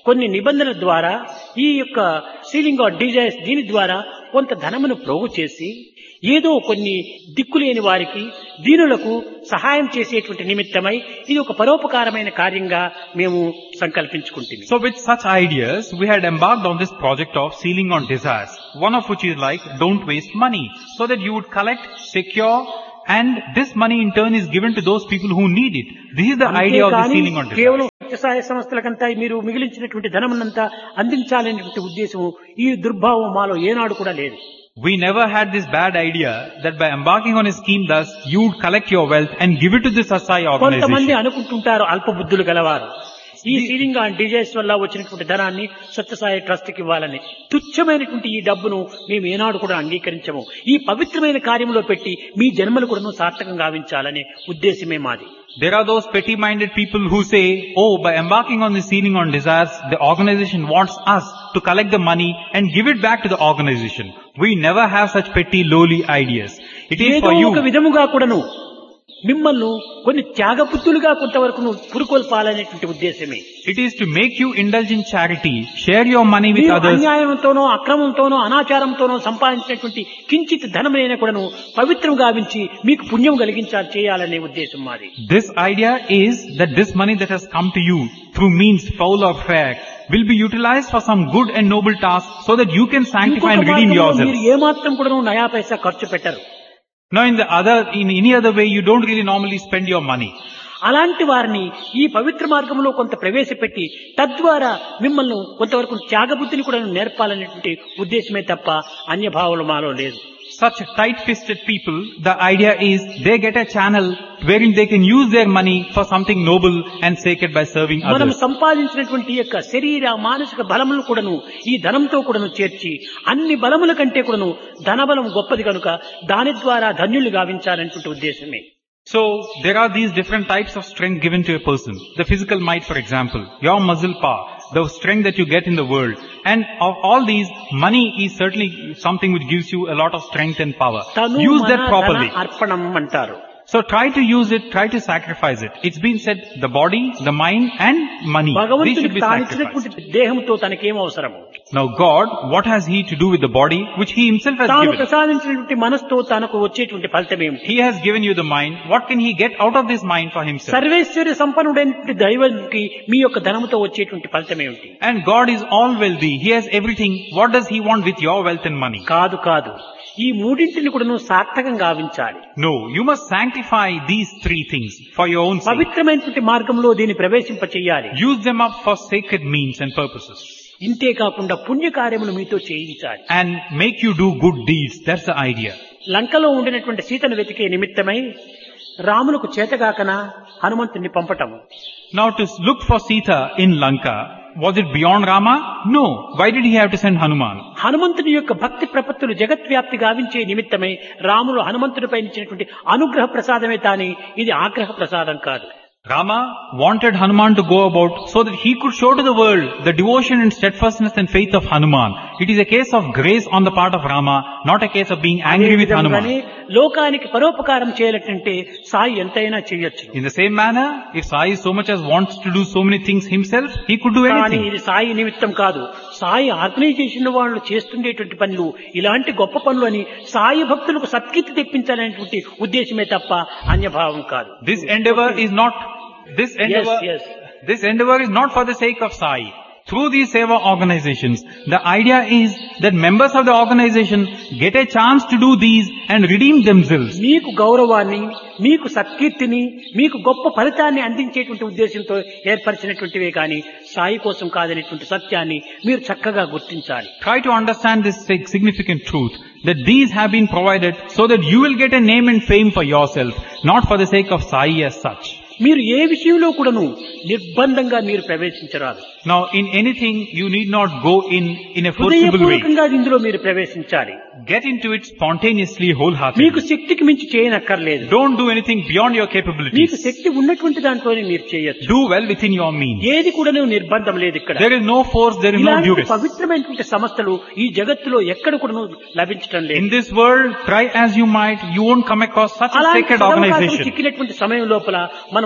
B: కొన్ని నిబంధనల ద్వారా ఈ యొక్క సీలింగ్ ఆఫ్ డిజైర్స్ దీని ద్వారా కొంత ధనమును ప్రోగు చేసి ఏదో కొన్ని దిక్కులేని వారికి దీనులకు సహాయం చేసేటువంటి నిమిత్తమై ఇది ఒక పరోపకారమైన కార్యంగా మేము సంకల్పించుకుంటుంది.
A: So with such ideas, we had embarked on this project of sealing on desires, one of which is like, don't waste money, so that you would collect, secure, and this money in turn is given to those people who need it. This is the idea of the sealing on desires.
B: కేవలం సహాయ సంస్థలకంతా మీరు మిగిలించినటువంటి ధనమునంతా అందించాలనేటువంటి ఉద్దేశం ఈ దుర్భావం మాలో ఏనాడు కూడా లేదు.
A: We never had this bad idea that by embarking on a scheme thus, you would collect your wealth and give it to this Asai
B: కొంతమంది
A: organization.
B: అనుకుంటుంటారు అల్ప బుద్ధులు గలవారు ఈ సీలింగ్ ఆన్ డిజైర్స్ వల్ల వచ్చినటువంటి ధనాన్ని సత్యసాయి ట్రస్ట్ కి ఇవ్వాలని. తుచ్చమైనటువంటి ఈ డబ్బును మేము ఏనాడు కూడా అంగీకరించము. ఈ పవిత్రమైన కార్యంలో పెట్టి మీ జన్మలు కూడా సార్థకం గావించాలనే ఉద్దేశమే మాది.
A: There are those petty-minded people who say, oh, by embarking on the sealing on desires, the organization wants us to collect the money and give it back to the organization. We never have such petty, lowly ideas. It is
B: ఏదో
A: for you.
B: ఒక విధముగా కూడాను మిమ్మల్ని కొన్ని త్యాగపుత్రులుగా కొంతవరకు పురుకొల్పాలనేటువంటి ఉద్దేశమే.
A: It is to make you indulge in charity, share your money with
B: మీరు
A: others.
B: అన్యాయంతోనో అక్రమంతోనో అనాచారంతోనో సంపాదించినటువంటి కించిత్ ధనమైన కూడాను పవిత్రం గావించి మీకు పుణ్యం కలిగించాలి చేయాలనే ఉద్దేశం మాది.
A: This idea is that this money that has come to you through means foul or fair will be utilized for some good and noble task so that you can sanctify and redeem yourself.
B: మీరు ఏమాత్రం కూడాను నయా పైసా ఖర్చు పెట్టరు.
A: Now in the other, in any other way, you don't really normally spend your money.
B: అలాంటి వారిని ఈ పవిత్ర మార్గంలో కొంత ప్రవేశపెట్టి తద్వారా మిమ్మల్ని కొంతవరకు త్యాగబుద్ధిని కూడా నేర్పాలనేటువంటి ఉద్దేశమే తప్ప అన్యభావాలు మాలో లేదు.
A: Such tight-fisted people, the idea is they get a channel wherein they can use their money for something noble and sacred by serving
B: మనం
A: others.
B: సంపాదించినటువంటి యొక్క శరీర మానసిక బలములను కూడాను ఈ ధనంతో కూడాను చేర్చి అన్ని బలముల కంటే కూడాను ధనబలం గొప్పది కనుక దాని ద్వారా ధన్యులు గావించాలనేటువంటి ఉద్దేశమే.
A: So, there are these different types of strength given to a person. The physical might, for example, your muscle power, the strength that you get in the world. And of all these, money is certainly something which gives you a lot of strength and power.
B: తను
A: Use that
B: మన
A: properly.
B: ధన అర్పణం అంటారు.
A: So try to use it, try to sacrifice it. It's been said, the body, the mind and money, these should
B: భగవంతుడికి
A: be
B: తాను
A: sacrificed.
B: ఇచ్చినటువంటి దేహంతో తనకేం అవసరము?
A: Now God, what has He to do with the body which He Himself has
B: తాను
A: given?
B: ప్రసాదించినటువంటి మనస్తో తనకు వచ్చేటువంటి ఫలితం ఏమిటి?
A: He has given you the mind. What can He get out of this mind for Himself?
B: సర్వేశ్వర సంపన్నుడైనటువంటి దైవానికి మీ యొక్క ధనముతో వచ్చేటువంటి ఫలితం ఏమిటి?
A: And God is all wealthy. He has everything. What does He want with your wealth and money?
B: కాదు కాదు ఈ మూడింటిని కూడా నువ్వు సార్థకం గావించాలి.
A: No, you must sanctify these three things for your own sake.
B: పవిత్రమైనటువంటి మార్గంలో దీన్ని ప్రవేశింప చెయ్యాలి.
A: Use them up for sacred means and purposes.
B: ఇంతే కాకుండా పుణ్యకార్యములు మీతో చేయించాలి.
A: And make you do good deeds. That's the idea.
B: లంకలో ఉండినటువంటి సీతను వెతికే నిమిత్తమై రాములకు చేతగాకన హనుమంతుని పంపటము.
A: Now to look for Sita in Lanka, was it beyond Rama? No. Why did he have to send Hanuman?
B: హనుమంతుని యొక్క భక్తి ప్రపత్తులు జగద్వ్యాప్తి గావించే నిమిత్తమై రాములు హనుమంతుడిపై ఇచ్చినటువంటి అనుగ్రహ ప్రసాదమే తాని ఇది ఆగ్రహ ప్రసాదం కాదు.
A: Rama wanted Hanuman to go about so that he could show to the world the devotion and steadfastness and faith of Hanuman. It is a case of grace on the part of Rama, not a case of being angry with Hanuman.
B: లోకానికి పరోపకారం చేయాలంటే సాయి ఎంతైనా చేయొచ్చు.
A: In the same manner, if Sai so much as wants to do so many things himself, he could do
B: కానీ
A: anything.
B: ఇది సాయి నిమిత్తం కాదు. Sai organisation వాళ్ళు చేస్తుండేటువంటి పనులు ఇలాంటి గొప్ప పనులు అని సాయి భక్తులకు సత్కీర్తి తెప్పించాలనేటువంటి ఉద్దేశమే తప్ప అన్యభావం కాదు.
A: This endeavor is not, this endeavor,
B: yes.
A: this endeavor is not for the sake of Sai. Through these seva organizations, the idea is that members of the organization get a chance to do these and redeem themselves.
B: మీకు గౌరవాన్ని, మీకు సత్కీర్తిని, మీకు గొప్ప ఫలితాన్ని అందించేటువంటి ఉద్దేశంతో ఏర్పరిచినటువంటివే కానీ సాయి కోసం కాదనేటువంటి సత్యాన్ని మీరు చక్కగా గుర్తించాలి.
A: Try to understand this significant truth, that these have been provided so that you will get a name and fame for yourself, not for the sake of Sai as such.
B: మీరు ఏ విషయంలో కూడాను నిర్బంధంగా మీరు ప్రవేశించరాదు.
A: Now in anything you need not go in in a forcible way.
B: హృదయపూర్వకంగా ఇందులో మీరు ప్రవేశించాలి.
A: Get into it spontaneously, wholeheartedly.
B: మీకు శక్తికి మించి చేయనక్కర్లేదు.
A: Don't do anything beyond your
B: మీకు
A: capabilities.
B: శక్తి ఉన్నటువంటి దాంట్లోనే మీరు చేయొచ్చు.
A: Do well within your means.
B: ఏది కూడా నిర్బంధం లేదు ఇక్కడ.
A: There is no force, there is no
B: ఇలాంటి
A: duress.
B: పవిత్రమైనటువంటి సంస్థలు ఈ జగత్తులో ఎక్కడ కూడా లభించడం లేదు.
A: In this world, try as you might, you won't come across such a
B: అలాంటి
A: sacred
B: అవకాశం
A: organization.
B: చిక్కినటువంటి సమయం లోపల మనం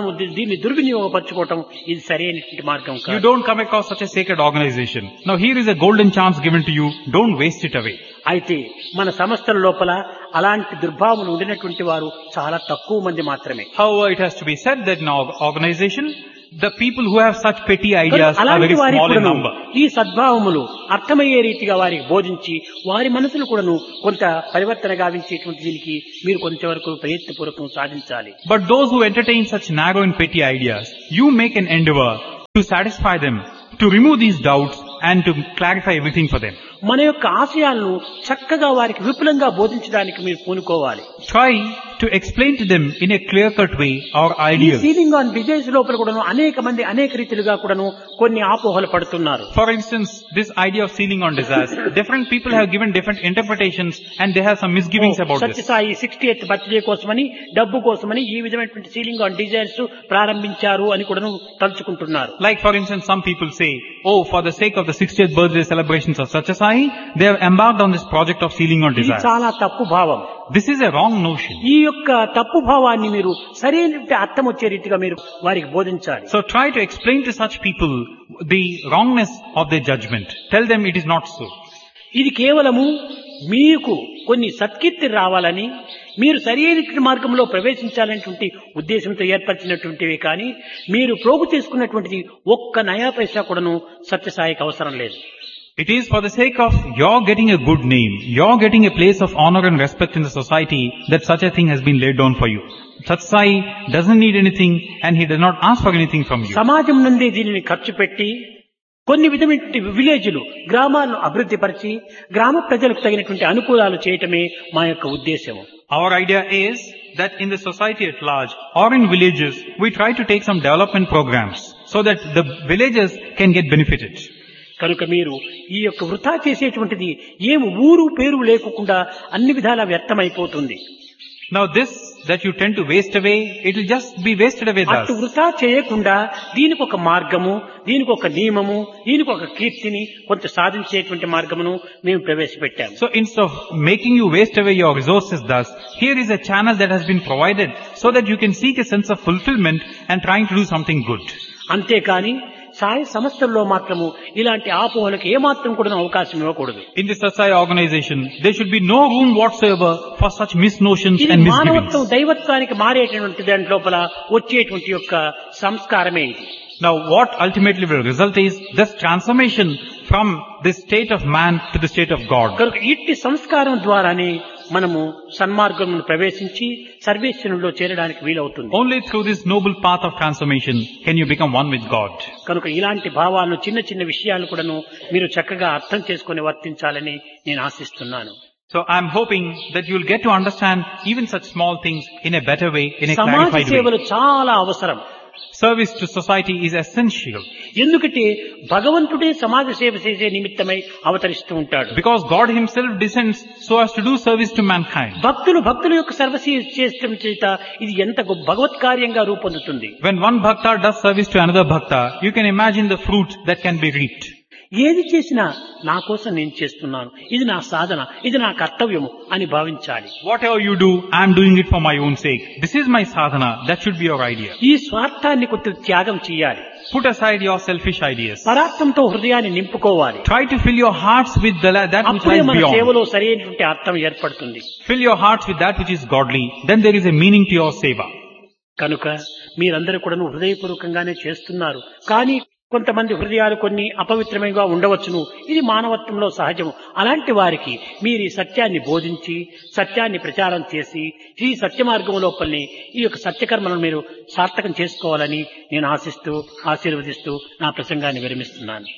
B: మనం దీ- దీన్ని దుర్వినియోగపరచుకోవటం ఇది సరైనటువంటి మార్గం
A: You
B: కాదు.
A: don't come across such a sacred organization. Now here is a golden chance given to you. Don't waste it away.
B: అయితే మన సంస్థల లోపల అలాంటి దుర్భావములు ఉండినటువంటి వారు చాలా తక్కువ మంది మాత్రమే.
A: However, it has to be said that in our organization, the people who have such petty ideas are
B: అలాంటి
A: very
B: వారికి
A: small in
B: కూడాను
A: number.
B: ఈ సద్భావములు అర్థమయ్యే రీతిగా వారికి బోధించి వారి మనసును కూడాను కొంత పరివర్తన గావించేటువంటి దీనికి మీరు కొంతవరకు ప్రయత్నపూర్వకం సాధించాలి.
A: But those who entertain such narrow and petty ideas, you make an endeavor to satisfy them, to remove these doubts and to clarify everything for them.
B: మన యొక్క ఆశయాలను చక్కగా వారికి విపులంగా బోధించడానికి మీరు పూనుకోవాలి.
A: Try to explain to them in a clear-cut way our
B: ఈ
A: ideals.
B: Ceiling on designs లోపల కూడాను అనేక మంది అనేక రీతిలుగా కూడాను కొన్ని ఆపోహలు పడుతున్నారు.
A: For instance, this idea of sealing on desires, different people have given different interpretations and they have some misgivings about this.
B: Sathya Sai sixty eighth birthday కోసమని డబ్బు కోసమని ఈ విధమైనటువంటి సీలింగ్ ఆన్ డిజైన్స్ ప్రారంభించారు అని కూడాను తలుచుకుంటున్నారు.
A: Like for instance, some people say, oh, for the sake of the sixtieth birthday celebrations of Satyasai, they have embarked on this project of sealing on
B: ఇది
A: desires.
B: చాలా తప్పు భావం.
A: This is a wrong notion.
B: ఈ యొక్క తప్పు భావాన్ని మీరు సరైన అర్థం వచ్చే రీతిగా మీరు వారికి బోధించాలి.
A: So try to explain to such people the wrongness of their judgment. Tell them it is not so.
B: ఇది కేవలము మీకు కొన్ని సత్కీర్తి రావాలని మీరు సరైన మార్గంలో ప్రవేశించాలనేటువంటి ఉద్దేశంతో ఏర్పరిచినటువంటివి కానీ మీరు ప్రోగు చేసుకున్నటువంటిది ఒక్క నయా పైసా కూడాను సత్యసాయికి అవసరం లేదు.
A: It is for the sake of your getting a good name, your getting a place of honor and respect in the society that such a thing has been laid down for you. Satsai doesn't need anything and he does not ask for anything from you.
B: సమాజం నుండి దీనిని ఖర్చు పెట్టి కొన్ని విధమైనటువంటి విలేజ్లు గ్రామాలను అభివృద్ధి పరిచి గ్రామ ప్రజలకు తగినటువంటి అనుకూలాలు చేయటమే మా యొక్క ఉద్దేశం.
A: Our idea is that in the society at large or in villages, we try to take some development programs so that the villagers can get benefited.
B: కనుక మీరు ఈ యొక్క వృథా చేసేటువంటిది ఏమి ఊరు పేరు లేకుండా అన్ని విధాలా వ్యర్థమైపోతుంది.
A: Now this that you tend to waste away, it will just be wasted away
B: అటు
A: thus.
B: వృథా చేయకుండా దీనికి ఒక మార్గము, దీనికి ఒక నియమము, దీనికి ఒక కీర్తిని కొంత సాధించేటువంటి మార్గమును మేము ప్రవేశపెట్టాము.
A: So instead of making you waste away your resources thus, here is a channel that has been provided so that you can seek a sense of fulfillment and trying to do something good.
B: అంతేకాని సాయ సంస్థల్లో మాత్రము ఇలాంటి ఆపోహలకు ఏమాత్రం కూడా అవకాశం ఇవ్వకూడదు.
A: In the Satsai organization, there should be no room whatsoever for such misnotions
B: ఇది
A: and
B: మానవత్వం
A: misgivings.
B: దైవత్వానికి మారేటువంటి దాని లోపల వచ్చేటువంటి యొక్క సంస్కారమే ఇది.
A: Now what ultimately will result is this transformation from this state of man to the state of God.
B: కనుక ఇట్టి సంస్కారం ద్వారానే మనము సన్మార్గమును ప్రవేశించి సర్వేశ్వరునిలో చేరడానికి వీలవుతుంది.
A: Only through this noble path of transformation can you become one with God.
B: కనుక ఇలాంటి భావాలను చిన్న చిన్న విషయాలు కూడాను మీరు చక్కగా అర్థం చేసుకుని వర్తించాలని నేను ఆశిస్తున్నాను.
A: So I'm hoping that you'll get to understand even such small things in a better way, in a
B: సమాజ
A: clarified
B: సేవలు
A: way.
B: చాలా అవసరం.
A: Service to society is essential
B: ఎందుకంటే భగవంతుడే సమాజ సేవ చేసే నిమిత్తమై అవతరిస్తూ ఉంటాడు.
A: because God himself descends so as to do service to mankind.
B: భక్తులు భక్తుల యొక్క సర్వసేవ చేసడం చేత ఇది ఎంత గొప్ప భగవత్ కార్యంగా రూపొందుతుంది.
A: When one bhakta does service to another bhakta, you can imagine the fruit that can be reaped.
B: ఏది చేసినా నా కోసం నేను చేస్తున్నాను, ఇది నా సాధన, ఇది నా కర్తవ్యము అని భావించాలి.
A: Whatever you do, I'm doing it for my own sake. This is my sadhana. That should be your idea.
B: ఈ స్వార్థాన్ని కొంత త్యాగం చేయాలి.
A: Put aside your selfish ideas.
B: పరార్థంతో హృదయాన్ని నింపుకోవాలి.
A: Try to fill your hearts with the, that which
B: అప్పుడే
A: lies
B: మన
A: beyond.
B: సేవలో సరైనటువంటి అర్థం ఏర్పడుతుంది.
A: Fill your hearts with that which is godly. Then there is a meaning to your seva.
B: కనుక మీరందరూ కూడా హృదయపూర్వకంగానే చేస్తున్నారు. కానీ కొంతమంది హృదయాలు కొన్ని అపవిత్రమైనగా ఉండవచ్చును. ఇది మానవత్వంలో సహజము. అలాంటి వారికి మీరు ఈ సత్యాన్ని బోధించి సత్యాన్ని ప్రచారం చేసి ఈ సత్య మార్గం లోపలనే ఈ యొక్క సత్యకర్మలను మీరు సార్థకం చేసుకోవాలని నేను ఆశిస్తూ ఆశీర్వదిస్తూ నా ప్రసంగాన్ని విరమిస్తున్నాను.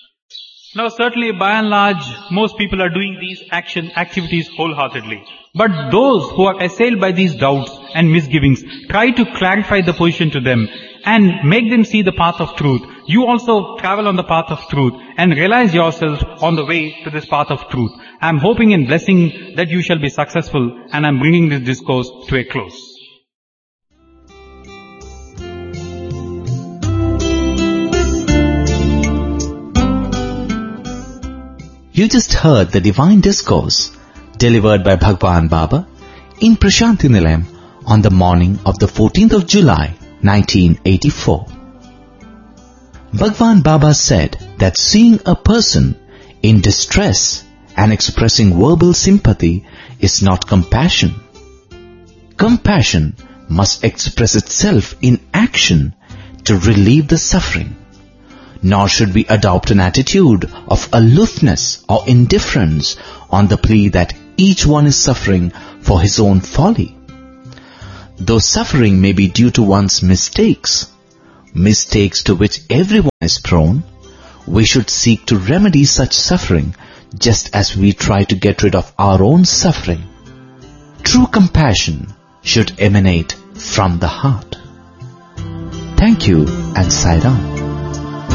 A: Now certainly by and large, most people are doing these action activities wholeheartedly. But those who are assailed by these doubts and misgivings, try to clarify the position to them and make them see the path of truth. You also travel on the path of truth and realize yourself on the way to this path of truth. I am hoping and blessing that you shall be successful, and I am bringing this discourse to a close.
C: You just heard the divine discourse delivered by Bhagwan Baba in Prashanti Nilayam on the morning of the fourteenth of July, nineteen eighty-four. Bhagwan Baba said that seeing a person in distress and expressing verbal sympathy is not compassion. Compassion must express itself in action to relieve the suffering. Nor should we adopt an attitude of aloofness or indifference on the plea that each one is suffering for his own folly. Though suffering may be due to one's mistakes, mistakes to which everyone is prone, we should seek to remedy such suffering just as we try to get rid of our own suffering. True compassion should emanate from the heart. Thank you and Sai Ram.